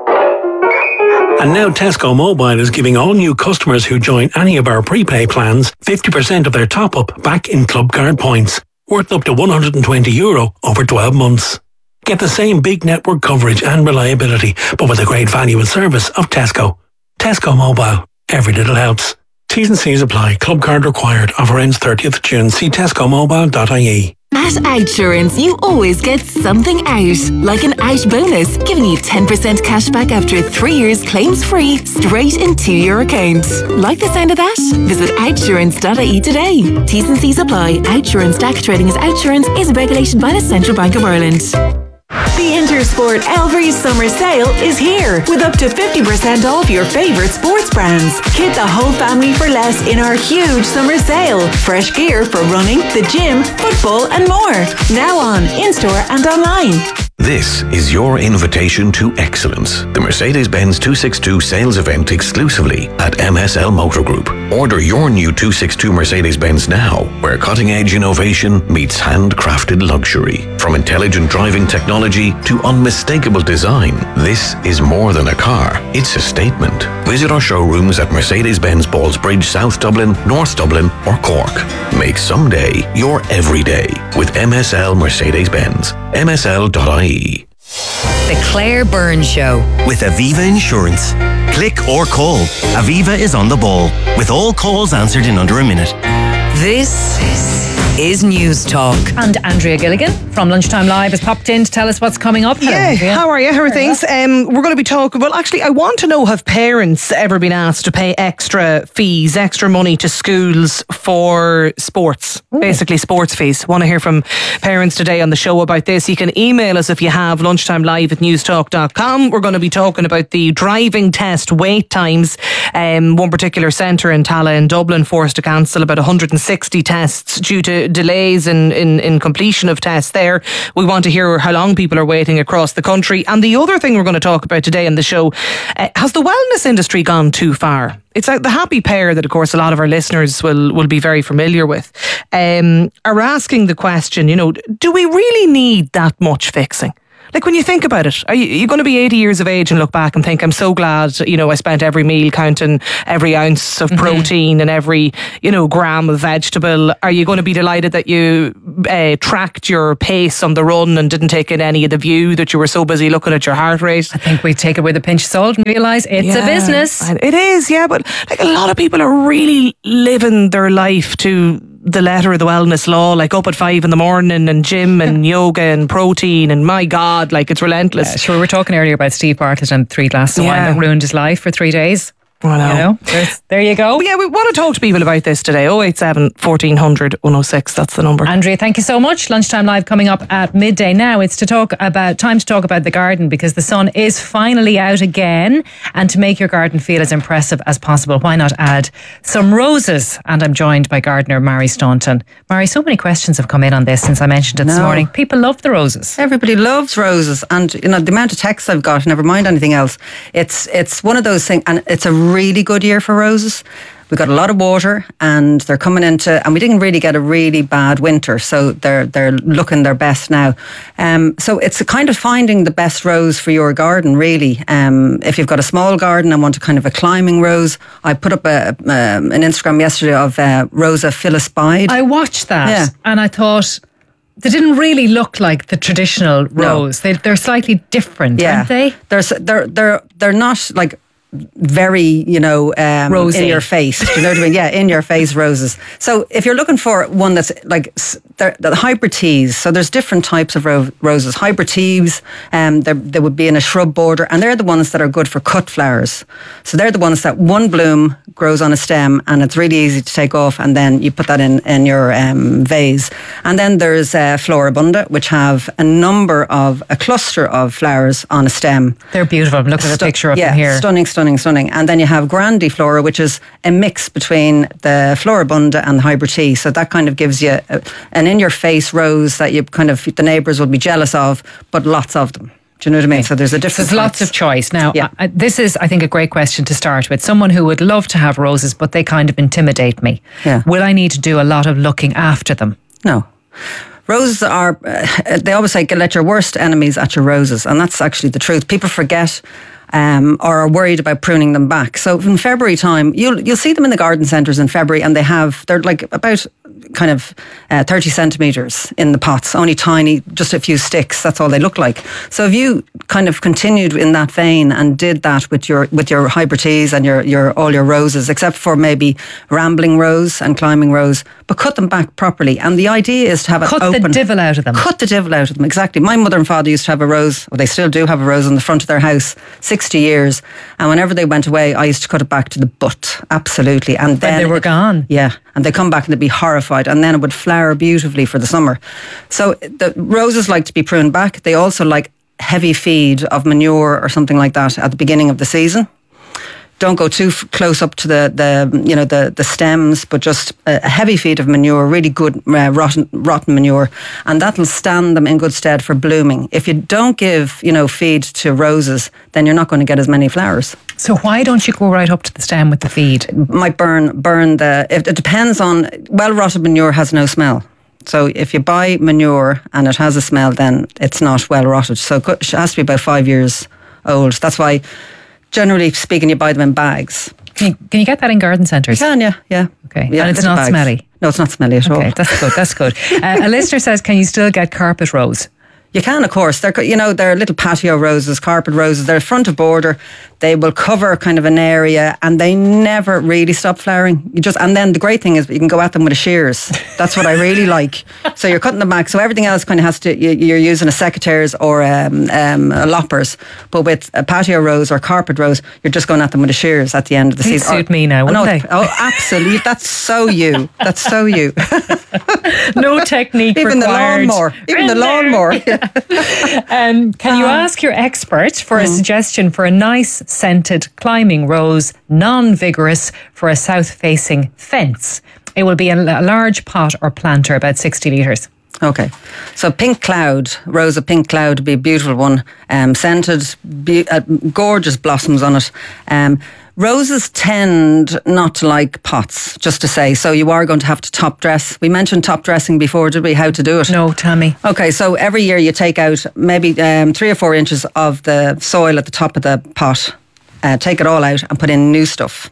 And now Tesco Mobile is giving all new customers who join any of our prepay plans fifty percent of their top-up back in club card points, worth up to one hundred twenty euro over twelve months. Get the same big network coverage and reliability, but with a great value and service of Tesco. Tesco Mobile. Every little helps. T's and C's apply. Club card required. Offer ends thirtieth of June. See tesco mobile dot I E. At Outsurance, you always get something out, like an out bonus, giving you ten percent cash back after three years claims-free, straight into your account. Like the sound of that? Visit outsurance dot I E today. T's and C's apply. Outsurance D A C trading as Outsurance is regulated by the Central Bank of Ireland. The Intersport Elvery's summer sale is here with up to fifty percent off your favourite sports brands. Kit the whole family for less in our huge summer sale. Fresh gear for running, the gym, football and more. Now on, in-store and online. This is your invitation to excellence. The Mercedes-Benz two sixty-two sales event exclusively at M S L Motor Group. Order your new two sixty-two Mercedes-Benz now, where cutting-edge innovation meets handcrafted luxury. From intelligent driving technology to unmistakable design, this is more than a car. It's a statement. Visit our showrooms at Mercedes-Benz Ballsbridge, South Dublin, North Dublin or Cork. Make someday your everyday with M S L Mercedes-Benz. M S L dot I E. The Claire Byrne Show. With Aviva Insurance. Click or call. Aviva is on the ball, with all calls answered in under a minute. This is News Talk. And Andrea Gilligan from Lunchtime Live has popped in to tell us what's coming up. Hello, yeah, Andrea. how are you? How are things? Um, we're going to be talking, well actually I want to know, have parents ever been asked to pay extra fees, extra money to schools for sports? Ooh. Basically sports fees. Want to hear from parents today on the show about this. You can email us if you have, lunchtime live at newstalk dot com. We're going to be talking about the driving test wait times. Um, one particular centre in Tala in Dublin forced to cancel about one hundred sixty tests due to delays in, in, in completion of tests there. We want to hear how long people are waiting across the country. And the other thing we're going to talk about today in the show, uh, has the wellness industry gone too far? It's like the happy pair that, of course, a lot of our listeners will, will be very familiar with, um, are asking the question, you know, do we really need that much fixing? Like, when you think about it, are you you're going to be eighty years of age and look back and think, I'm so glad, you know, I spent every meal counting every ounce of protein mm-hmm. and every, you know, gram of vegetable. Are you going to be delighted that you uh, tracked your pace on the run and didn't take in any of the view, that you were so busy looking at your heart rate? I think we take it with a pinch of salt and realise it's yeah, a business. It is, yeah, but like a lot of people are really living their life to the letter of the wellness law, like up at five in the morning and gym and yoga and protein, and my God, like it's relentless. Yeah, sure, we were talking earlier about Steve Bartlett and three glasses of yeah. wine that ruined his life for three days. I know. You know, there you go. But yeah, we want to talk to people about this today. oh eight seven, fourteen hundred, one oh six, that's the number. Andrea, thank you so much. Lunchtime Live coming up at midday. Now it's to talk about time to talk about the garden, because the sun is finally out again, and to make your garden feel as impressive as possible, why not add some roses? And I'm joined by gardener Mary Staunton. Mary, so many questions have come in on this since I mentioned it no. this morning. People love the roses. Everybody loves roses, and you know the amount of texts I've got, never mind anything else. It's it's one of those things, and it's a really good year for roses. We got a lot of water, and they're coming into, and we didn't really get a really bad winter, so they're they're looking their best now. Um, so it's a kind of finding the best rose for your garden, really. Um, if you've got a small garden and want a kind of a climbing rose, I put up a, um, an Instagram yesterday of uh, Rosa Phillispide. I watched that, yeah. and I thought, they didn't really look like the traditional rose. No. They, they're slightly different, yeah. aren't they? They're they're they're they're not like very, you know, um, in your face. Do you know what I mean? Yeah, in your face roses. So if you're looking for one that's like the hybrid teas, so there's different types of ro- roses. Hybrid teas, um, they would be in a shrub border, and they're the ones that are good for cut flowers. So they're the ones that one bloom grows on a stem, and it's really easy to take off, and then you put that in, in your um, vase. And then there's uh, Floribunda, which have a number of, a cluster of flowers on a stem. They're beautiful. I'm looking at a picture of yeah, them here. Stunning, stunning. Stunning, stunning. And then you have Grandiflora, which is a mix between the Floribunda and the hybrid tea. So that kind of gives you a, an in-your-face rose that you kind of, the neighbours will be jealous of, but lots of them. Do you know what I mean? So there's a different. So there's lots of choice. Now, yeah. uh, this is, I think, a great question to start with. Someone who would love to have roses, but they kind of intimidate me. Yeah. Will I need to do a lot of looking after them? No. Roses are, uh, they always say, let your worst enemies at your roses. And that's actually the truth. People forget um, or are worried about pruning them back. So in February time, you'll you'll see them in the garden centres in February, and they have, they're like about kind of uh, thirty centimetres in the pots, only tiny, just a few sticks, that's all they look like. So if you kind of continued in that vein and did that with your with your hybrid teas and your, your all your roses, except for maybe rambling rose and climbing rose, but cut them back properly. And the idea is to have it cut open. Cut the divil out of them. Cut the divil out of them, exactly. My mother and father used to have a rose, or they still do have a rose on the front of their house, sixty years, and whenever they went away, I used to cut it back to the butt, absolutely. And then when they were it, gone. Yeah, and they come back and they'd be horrified, and then it would flower beautifully for the summer. So the roses like to be pruned back. They also like heavy feed of manure or something like that at the beginning of the season. Don't go too f- close up to the, the you know the, the stems, but just a heavy feed of manure, really good uh, rotten rotten manure, and that'll stand them in good stead for blooming. If you don't give you know feed to roses, then you're not going to get as many flowers. So why don't you go right up to the stem with the feed? It might burn burn the. It, it depends on, well rotted manure has no smell. So if you buy manure and it has a smell, then it's not well rotted. So it has to be about five years old. That's why, generally speaking, you buy them in bags. Can you, can you get that in garden centres? You can, yeah, yeah. Okay, yeah, and it's not bags. smelly? No, it's not smelly at okay, all. Okay, that's good, that's good. Uh, a listener says, can you still get carpet rose? You can, of course. They're, you know, they're little patio roses, carpet roses. They're front of border. They will cover kind of an area, and they never really stop flowering. You just and then the great thing is you can go at them with a shears. That's what I really like. So you're cutting them back. So everything else kind of has to. You're using a secateurs or um, um, a loppers, but with a patio rose or carpet rose, you're just going at them with a shears at the end of the They'd season. suit me now, wouldn't oh, they? Oh, absolutely. That's so you. That's so you. No technique Even required. the lawnmower. Even the lawnmower. um, can you ask your expert for a suggestion for a nice scented climbing rose, non-vigorous, for a south-facing fence? It will be a, a large pot or planter, about sixty litres. Okay, so pink cloud, rose of pink cloud would be a beautiful one, um, scented, be, uh, gorgeous blossoms on it. Um, roses tend not to like pots, just to say, so you are going to have to top dress. We mentioned top dressing before, did we? How to do it? No, tell me. Okay, so every year you take out maybe um, three or four inches of the soil at the top of the pot, uh, take it all out and put in new stuff.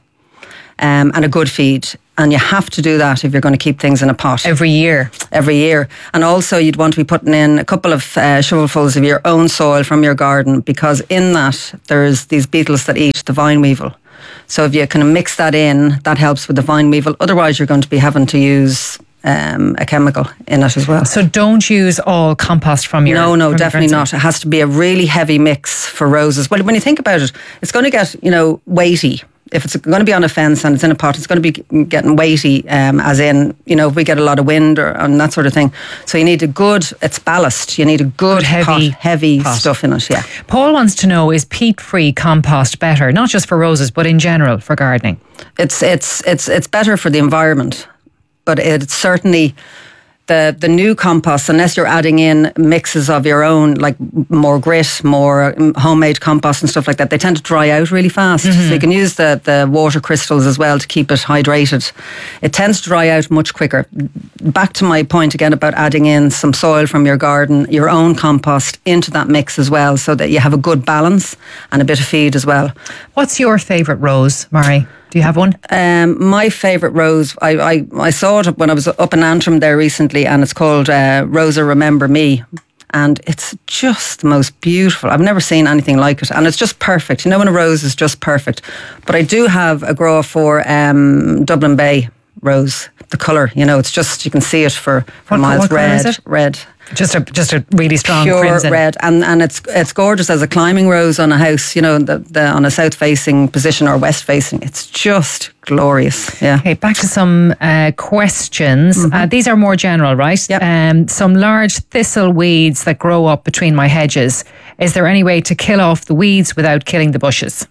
Um, and a good feed. And you have to do that if you're going to keep things in a pot. Every year. Every year. And also you'd want to be putting in a couple of uh, shovelfuls of your own soil from your garden, because in that there's these beetles that eat the vine weevil. So if you kind of mix that in, that helps with the vine weevil. Otherwise you're going to be having to use um, a chemical in it as well. So don't use all compost from your... No, no, definitely not. It has to be a really heavy mix for roses. Well, when you think about it, it's going to get, you know, weighty. If it's going to be on a fence and it's in a pot, it's going to be getting weighty, um, as in, you know, if we get a lot of wind or and that sort of thing. So you need a good, it's ballast. You need a good, good heavy, pot, heavy pot. stuff in it, yeah. Paul wants to know, is peat-free compost better, not just for roses, but in general for gardening? It's it's it's it's better for the environment, but it's certainly... The, the new compost, unless you're adding in mixes of your own, like more grit, more homemade compost and stuff like that, they tend to dry out really fast. Mm-hmm. So you can use the, the water crystals as well to keep it hydrated. It tends to dry out much quicker. Back to my point again about adding in some soil from your garden, your own compost into that mix as well, so that you have a good balance and a bit of feed as well. What's your favourite rose, Mari? Do you have one? Um, my favourite rose, I, I, I saw it when I was up in Antrim there recently, and it's called uh, Rosa Remember Me. And it's just the most beautiful. I've never seen anything like it. And it's just perfect. You know when a rose is just perfect. But I do have a grow for um, Dublin Bay rose. The colour, you know, it's just, you can see it for, for what, miles. What red, colour is it? Red. Just a just a really strong pure crimson. red, and and it's it's gorgeous as a climbing rose on a house, you know, the, the on a south facing position or west facing. It's just glorious. Yeah. Okay, back to some uh, questions. Mm-hmm. Uh, these are more general, right? Yep. Um, some large thistle weeds that grow up between my hedges. Is there any way to kill off the weeds without killing the bushes?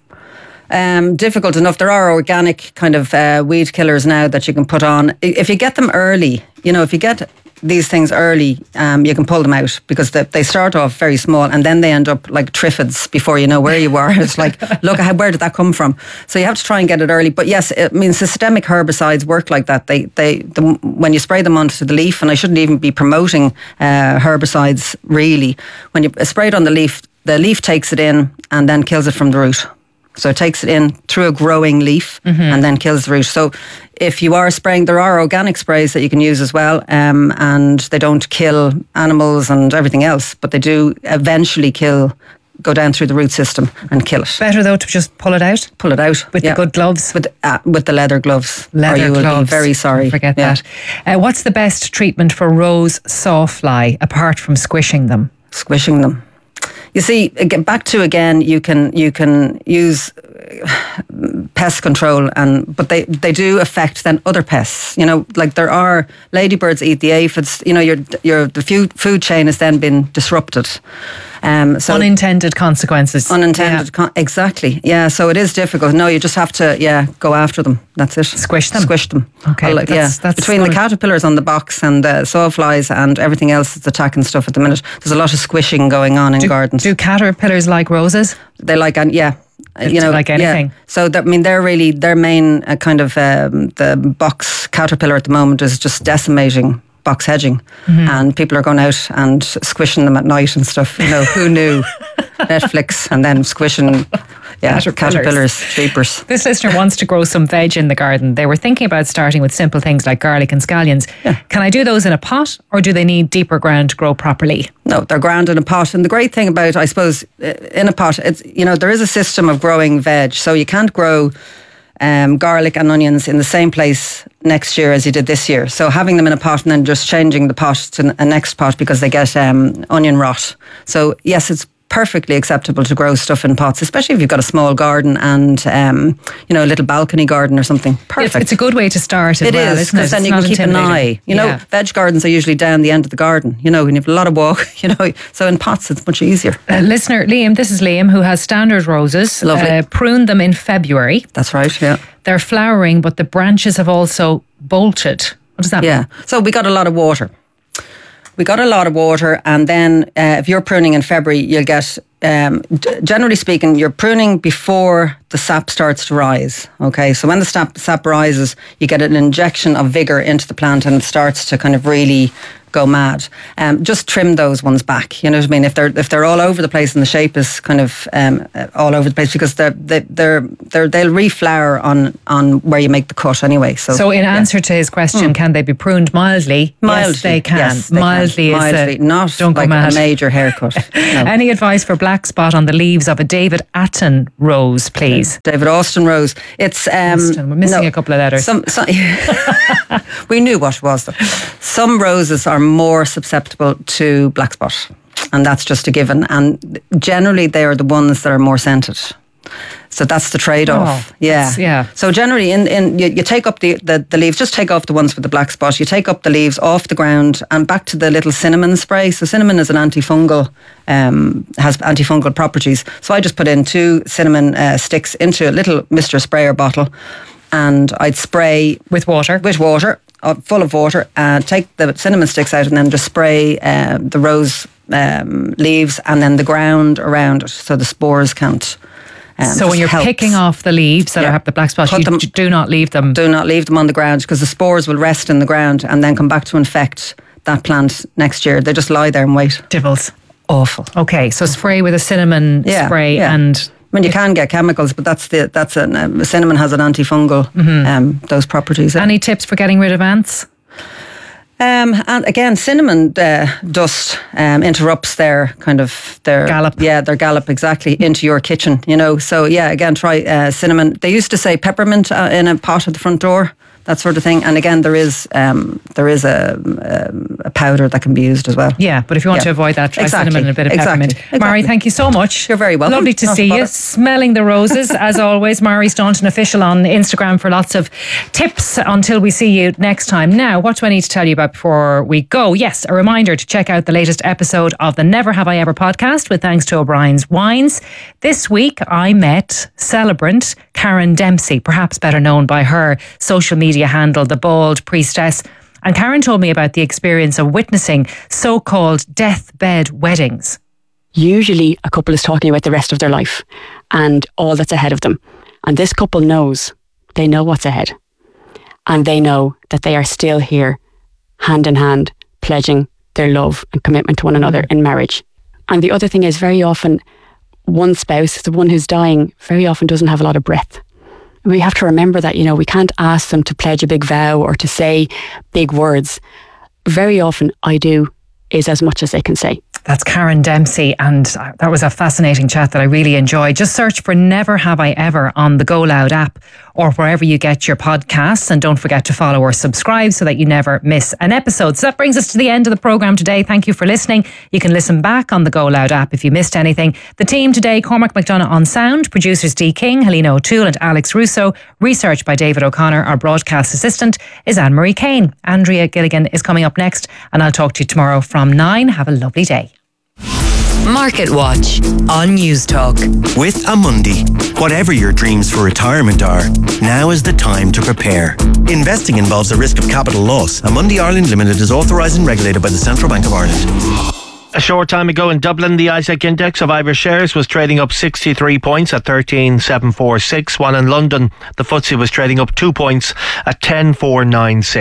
Um, difficult enough. There are organic kind of uh, weed killers now that you can put on. If you get them early, you know, if you get these things early, um, you can pull them out, because they, they start off very small and then they end up like triffids before you know where you are. It's like, look, where did that come from? So you have to try and get it early. But yes, I mean, systemic herbicides work like that. They, they, the, when you spray them onto the leaf, and I shouldn't even be promoting uh, herbicides really. When you spray it on the leaf, the leaf takes it in and then kills it from the root. So it takes it in through a growing leaf mm-hmm. and then kills the root. So if you are spraying, there are organic sprays that you can use as well, um, and they don't kill animals and everything else, but they do eventually kill, go down through the root system and kill it. Better though to just pull it out? Pull it out. With yeah. the good gloves? With uh, with the leather gloves. Leather or you gloves. will be very sorry. Forget yeah. that. Uh, what's the best treatment for rose sawfly apart from squishing them? Squishing them. You see, back to again, you can you can use pest control, and but they, they do affect then other pests. You know, like there are ladybirds eat the aphids. You know, your your the food food chain has then been disrupted. Um, so unintended consequences. Unintended, yeah. con- exactly. Yeah, so it is difficult. No, you just have to yeah go after them. That's it. Squish them. Squish them. Okay. Well, that's, yeah, that's between the caterpillars on the box and the sawflies and everything else that's attacking stuff at the minute. There's a lot of squishing going on in do, gardens. Do caterpillars like roses? They like, yeah. They you know, like anything. Yeah. So that, I mean, they're really their main uh, kind of um, the box caterpillar at the moment is just decimating box hedging, Mhm. and people are going out and squishing them at night and stuff. You know, who knew? Netflix and then squishing, yeah, Caterpillars. caterpillars, creepers. This listener wants to grow some veg in the garden. They were thinking about starting with simple things like garlic and scallions. Can I do those in a pot, or do they need deeper ground to grow properly? No, they're ground in a pot. And the great thing about, I suppose, uh, in a pot, it's, you know, there is a system of growing veg. So you can't grow um, garlic and onions in the same place next year as you did this year. So having them in a pot and then just changing the pot to a next pot because they get um, onion rot. So yes, it's perfectly acceptable to grow stuff in pots, especially if you've got a small garden and um, you know, a little balcony garden or something. Perfect. It's, it's a good way to start as It well, is, isn't it? because then It's you can not keep an intimidating. eye. You know, Yeah. veg gardens are usually down the end of the garden, you know, and you have a lot of walk, you know. So in pots, it's much easier. Uh, listener Liam, this is Liam, who has standard roses. Lovely. Uh, pruned them in February. That's right, yeah. They're flowering, but the branches have also bolted. What does that Yeah. mean? So we got a lot of water. We got a lot of water, and then uh, if you're pruning in February, you'll get, um, d- generally speaking, you're pruning before the sap starts to rise. Okay, so when the sap, sap rises, you get an injection of vigour into the plant, and it starts to kind of really go mad. Um, just trim those ones back. You know what I mean? If they're if they're all over the place and the shape is kind of um, uh, all over the place, because they're they, they're they're they'll reflower on on where you make the cut anyway. So So in yeah. answer to his question, can they be pruned mildly? Mildly, Yes, they can. yes, they can. mildly is Mildly, a, not don't go like mad. a major haircut. No. Any advice for black spot on the leaves of a David Atton rose, please? David Austin rose. It's um, Austin, we're missing a couple of letters. Some, some we knew what it was though. Some roses are more susceptible to black spot, and that's just a given. And generally, they are the ones that are more scented. So that's the trade-off. Oh, yeah, that's- yeah. So generally, in, in you, you take up the, the, the leaves, just take off the ones with the black spot. You take up the leaves off the ground and back to the little cinnamon spray. So cinnamon is an antifungal, um, has antifungal properties. So I just put in two cinnamon uh, sticks into a little Mister Sprayer bottle, and I'd spray with water. With water, uh, full of water. Uh, take the cinnamon sticks out and then just spray uh, the rose um, leaves and then the ground around it, so the spores can't. Um, so when just you're helps. picking off the leaves that Yeah. have the black spot, Put you them- d- do not leave them. Do not leave them on the ground, because the spores will rest in the ground and then come back to infect that plant next year. They just lie there and wait. Dibbles. Awful. Okay, so spray with a cinnamon Yeah, spray yeah. and. I mean, you can get chemicals, but that's the that's an um, cinnamon has an antifungal Mm-hmm. um, those properties. Any tips for getting rid of ants? Um, and again, cinnamon uh, dust um, interrupts their kind of their Gallop. Yeah, their gallop exactly into your kitchen. You know, so yeah, again, try uh, cinnamon. They used to say peppermint uh, in a pot at the front door, that sort of thing. And again, there is um, there is a, um, a powder that can be used as well. Yeah, but if you want Yeah. to avoid that, try Exactly. cinnamon and a bit of Exactly. peppermint. Exactly. Mari, thank you so much. You're very welcome. Lovely to Not a see you. bother. Smelling the roses, as always. Mari Staunton official on Instagram for lots of tips until we see you next time. Now, what do I need to tell you about before we go? Yes, a reminder to check out the latest episode of the Never Have I Ever podcast with thanks to O'Brien's Wines. This week, I met celebrant Karen Dempsey, perhaps better known by her social media handle, The Bald Priestess. And Karen told me about the experience of witnessing so-called deathbed weddings. Usually a couple is talking about the rest of their life and all that's ahead of them. And this couple knows, they know what's ahead. And they know that they are still here, hand in hand, pledging their love and commitment to one another in marriage. And the other thing is, very often one spouse, the one who's dying, very often doesn't have a lot of breath. We have to remember that, you know, we can't ask them to pledge a big vow or to say big words. Very often, I do is as much as they can say. That's Karen Dempsey, and that was a fascinating chat that I really enjoyed. Just search for Never Have I Ever on the Go Loud app or wherever you get your podcasts, and don't forget to follow or subscribe so that you never miss an episode. So that brings us to the end of the programme today. Thank you for listening. You can listen back on the Go Loud app if you missed anything. The team today: Cormac McDonough on sound, producers Dee King, Helena O'Toole and Alex Russo, research by David O'Connor. Our broadcast assistant is Anne-Marie Kane. Andrea Gilligan is coming up next, and I'll talk to you tomorrow from nine. Have a lovely day. Market Watch on News Talk. With Amundi, whatever your dreams for retirement are, now is the time to prepare. Investing involves a risk of capital loss. Amundi Ireland Limited is authorised and regulated by the Central Bank of Ireland. A short time ago in Dublin, the ISEC index of Irish shares was trading up sixty-three points at thirteen thousand seven hundred forty-six, while in London, the F T S E was trading up two points at ten thousand four hundred ninety-six.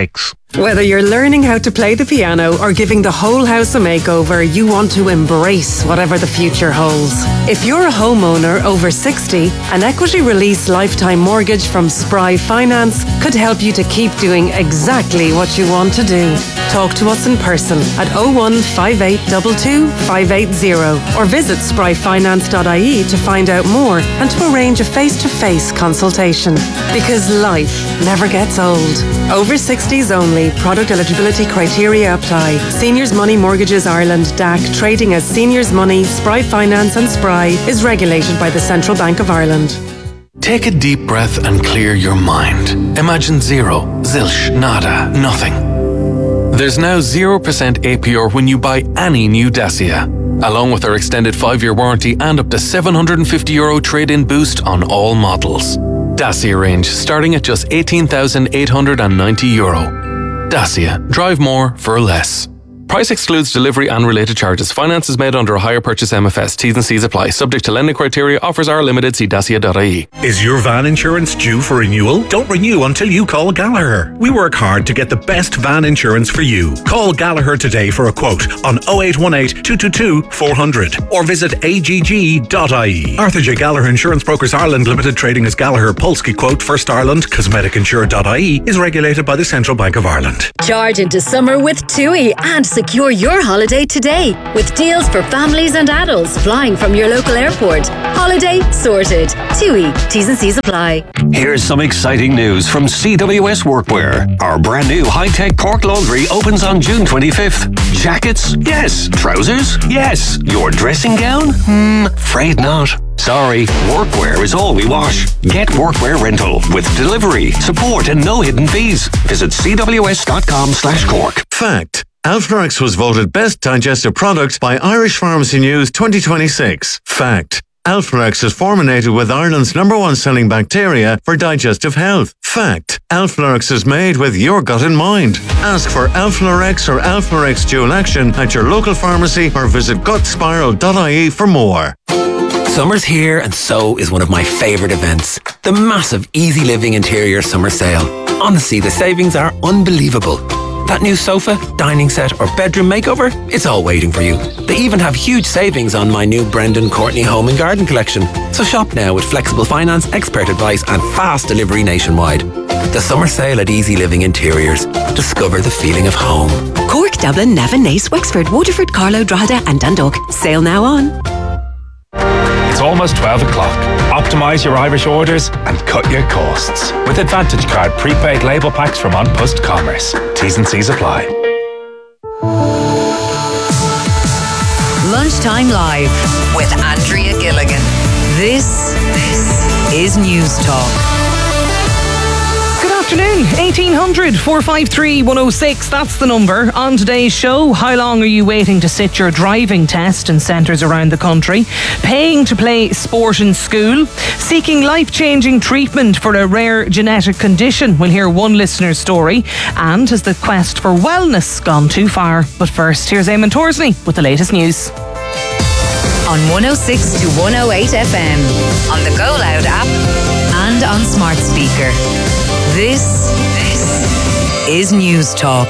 Whether you're learning how to play the piano or giving the whole house a makeover, you want to embrace whatever the future holds. If you're a homeowner over sixty, an equity release lifetime mortgage from Spry Finance could help you to keep doing exactly what you want to do. Talk to us in person at oh one five eight two two five eight zero or visit spry finance dot I E to find out more and to arrange a face-to-face consultation. Because life never gets old. Over sixties only. Product eligibility criteria apply. Seniors Money Mortgages Ireland D A C, trading as Seniors Money, Spry Finance and Spry, is regulated by the Central Bank of Ireland. Take a deep breath and clear your mind. Imagine zero, zilch, nada, nothing. There's now zero percent A P R when you buy any new Dacia, along with our extended five-year warranty and up to seven hundred fifty euro trade-in boost on all models. Dacia range starting at just eighteen thousand eight hundred ninety euro. Dacia. Drive more for less. Price excludes delivery and related charges. Finance is made under a hire purchase M F S. T's and C's apply. Subject to lending criteria. Offers are limited. See dacia dot I E. Is your van insurance due for renewal? Don't renew until you call Gallagher. We work hard to get the best van insurance for you. Call Gallagher today for a quote on oh eight one eight, two two two, four hundred or visit A G G dot I E. Arthur J. Gallagher Insurance Brokers Ireland Limited, trading as Gallagher Polski Quote First Ireland Cosmetic Insure dot I E, is regulated by the Central Bank of Ireland. Charge into summer with TUI and secure your holiday today with deals for families and adults flying from your local airport. Holiday sorted. TUI. T's and C's apply. Here's some exciting news from C W S Workwear. Our brand new high-tech Cork laundry opens on June twenty-fifth. Jackets? Yes. Trousers? Yes. Your dressing gown? Hmm, afraid not. Sorry, workwear is all we wash. Get workwear rental with delivery, support and no hidden fees. Visit c w s dot com slash cork. Fact. Alflorex was voted Best Digestive Product by Irish Pharmacy News twenty twenty-six. Fact. Alflorex is formulated with Ireland's number one selling bacteria for digestive health. Fact. Alflorex is made with your gut in mind. Ask for Alflorex or Alflorex Dual Action at your local pharmacy or visit gut spiral dot I E for more. Summer's here and so is one of my favourite events. The massive Easy Living Interior Summer Sale. Honestly, the savings are unbelievable. That new sofa, dining set or bedroom makeover, it's all waiting for you. They even have huge savings on my new Brendan Courtney Home and Garden collection. So shop now with flexible finance, expert advice and fast delivery nationwide. The summer sale at Easy Living Interiors. Discover the feeling of home. Cork, Dublin, Navan, Naas, Wexford, Waterford, Carlow, Drogheda and Dundalk. Sale now on. It's almost twelve o'clock. Optimise your Irish orders and cut your costs with Advantage Card prepaid label packs from An Post Commerce. T's and C's apply. Lunchtime Live with Andrea Gilligan. This, this is News Talk. Good afternoon, eighteen hundred, four five three, one oh six, that's the number. On today's show, how long are you waiting to sit your driving test in centres around the country? Paying to play sport in school? Seeking life-changing treatment for a rare genetic condition? We'll hear one listener's story. And has the quest for wellness gone too far? But first, here's Eamon Torsley with the latest news. On one oh six to one oh eight F M, on the Go Loud app and on smart speaker. This, this is News Talk.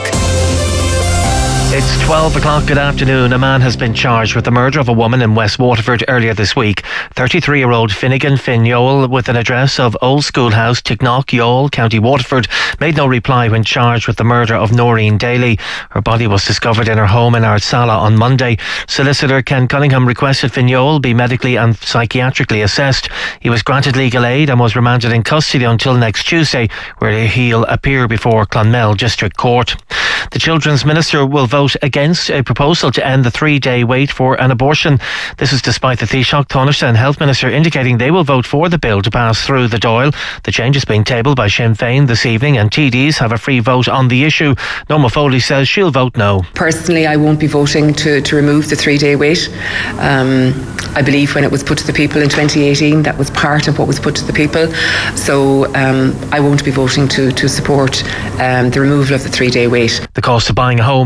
It's twelve o'clock. Good afternoon. A man has been charged with the murder of a woman in West Waterford earlier this week. thirty-three-year-old Finnegan Finn Youghal, with an address of Old School House, Ticknock, Youghal, County Waterford, made no reply when charged with the murder of Noreen Daly. Her body was discovered in her home in Ardsala on Monday. Solicitor Ken Cunningham requested Finn Youghal be medically and psychiatrically assessed. He was granted legal aid and was remanded in custody until next Tuesday, where he'll appear before Clonmel District Court. The Children's Minister will vote against a proposal to end the three-day wait for an abortion. This is despite the Taoiseach, Taoiseach and Health Minister indicating they will vote for the bill to pass through the Dáil. The change is being tabled by Sinn Féin this evening and T Ds have a free vote on the issue. Norma Foley says she'll vote no. Personally, I won't be voting to, to remove the three-day wait. Um, I believe when it was put to the people in twenty eighteen, that was part of what was put to the people. So um, I won't be voting to, to support um, the removal of the three-day wait. The cost of buying a home increased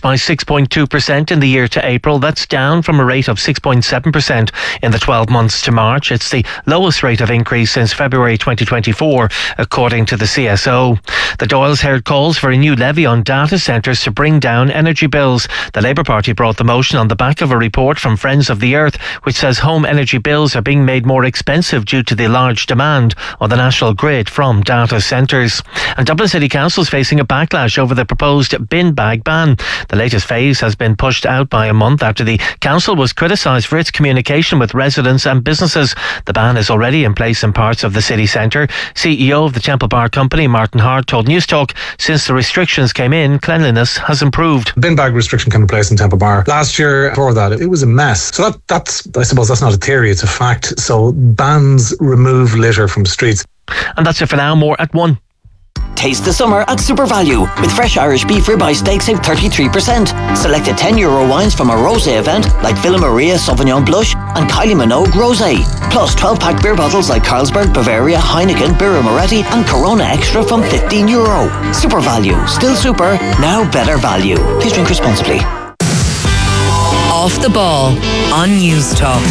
increased by six point two percent in the year to April. That's down from a rate of six point seven percent in the twelve months to March. It's the lowest rate of increase since February twenty twenty-four, according to the C S O. The Doyles heard calls for a new levy on data centres to bring down energy bills. The Labour Party brought the motion on the back of a report from Friends of the Earth, which says home energy bills are being made more expensive due to the large demand on the national grid from data centres. And Dublin City Council is facing a backlash over the proposed bin bag ban. The latest phase has been pushed out by a month after the council was criticised for its communication with residents and businesses. The ban is already in place in parts of the city centre. C E O of the Temple Bar Company, Martin Hart, told Newstalk since the restrictions came in, cleanliness has improved. Bin bag restriction came in place in Temple Bar. Last year, before that, it was a mess. So that, that's, I suppose that's not a theory, it's a fact. So bans remove litter from streets. And that's it for now. More at one. Taste the summer at Super Value. With fresh Irish beef ribeye steaks save thirty-three percent. Selected ten euro wines from a rosé event like Villa Maria Sauvignon Blush and Kylie Minogue Rosé. Plus twelve pack beer bottles like Carlsberg, Bavaria, Heineken, Birra Moretti and Corona Extra from fifteen euro. Super Value. Still super, now better value. Please drink responsibly. Off the Ball on News Talk.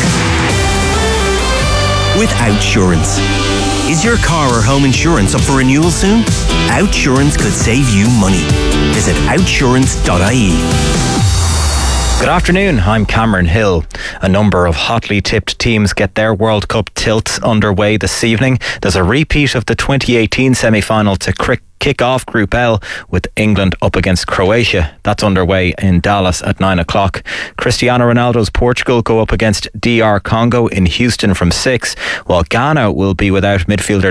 With Outsurance. Is your car or home insurance up for renewal soon? Outsurance could save you money. Visit outsurance dot I E. Good afternoon, I'm Cameron Hill. A number of hotly tipped teams get their World Cup tilts underway this evening. There's a repeat of the twenty eighteen semi-final to cricket. Kick off Group L with England up against Croatia. That's underway in Dallas at nine o'clock. Cristiano Ronaldo's Portugal go up against D R Congo in Houston from six, while Ghana will be without midfielder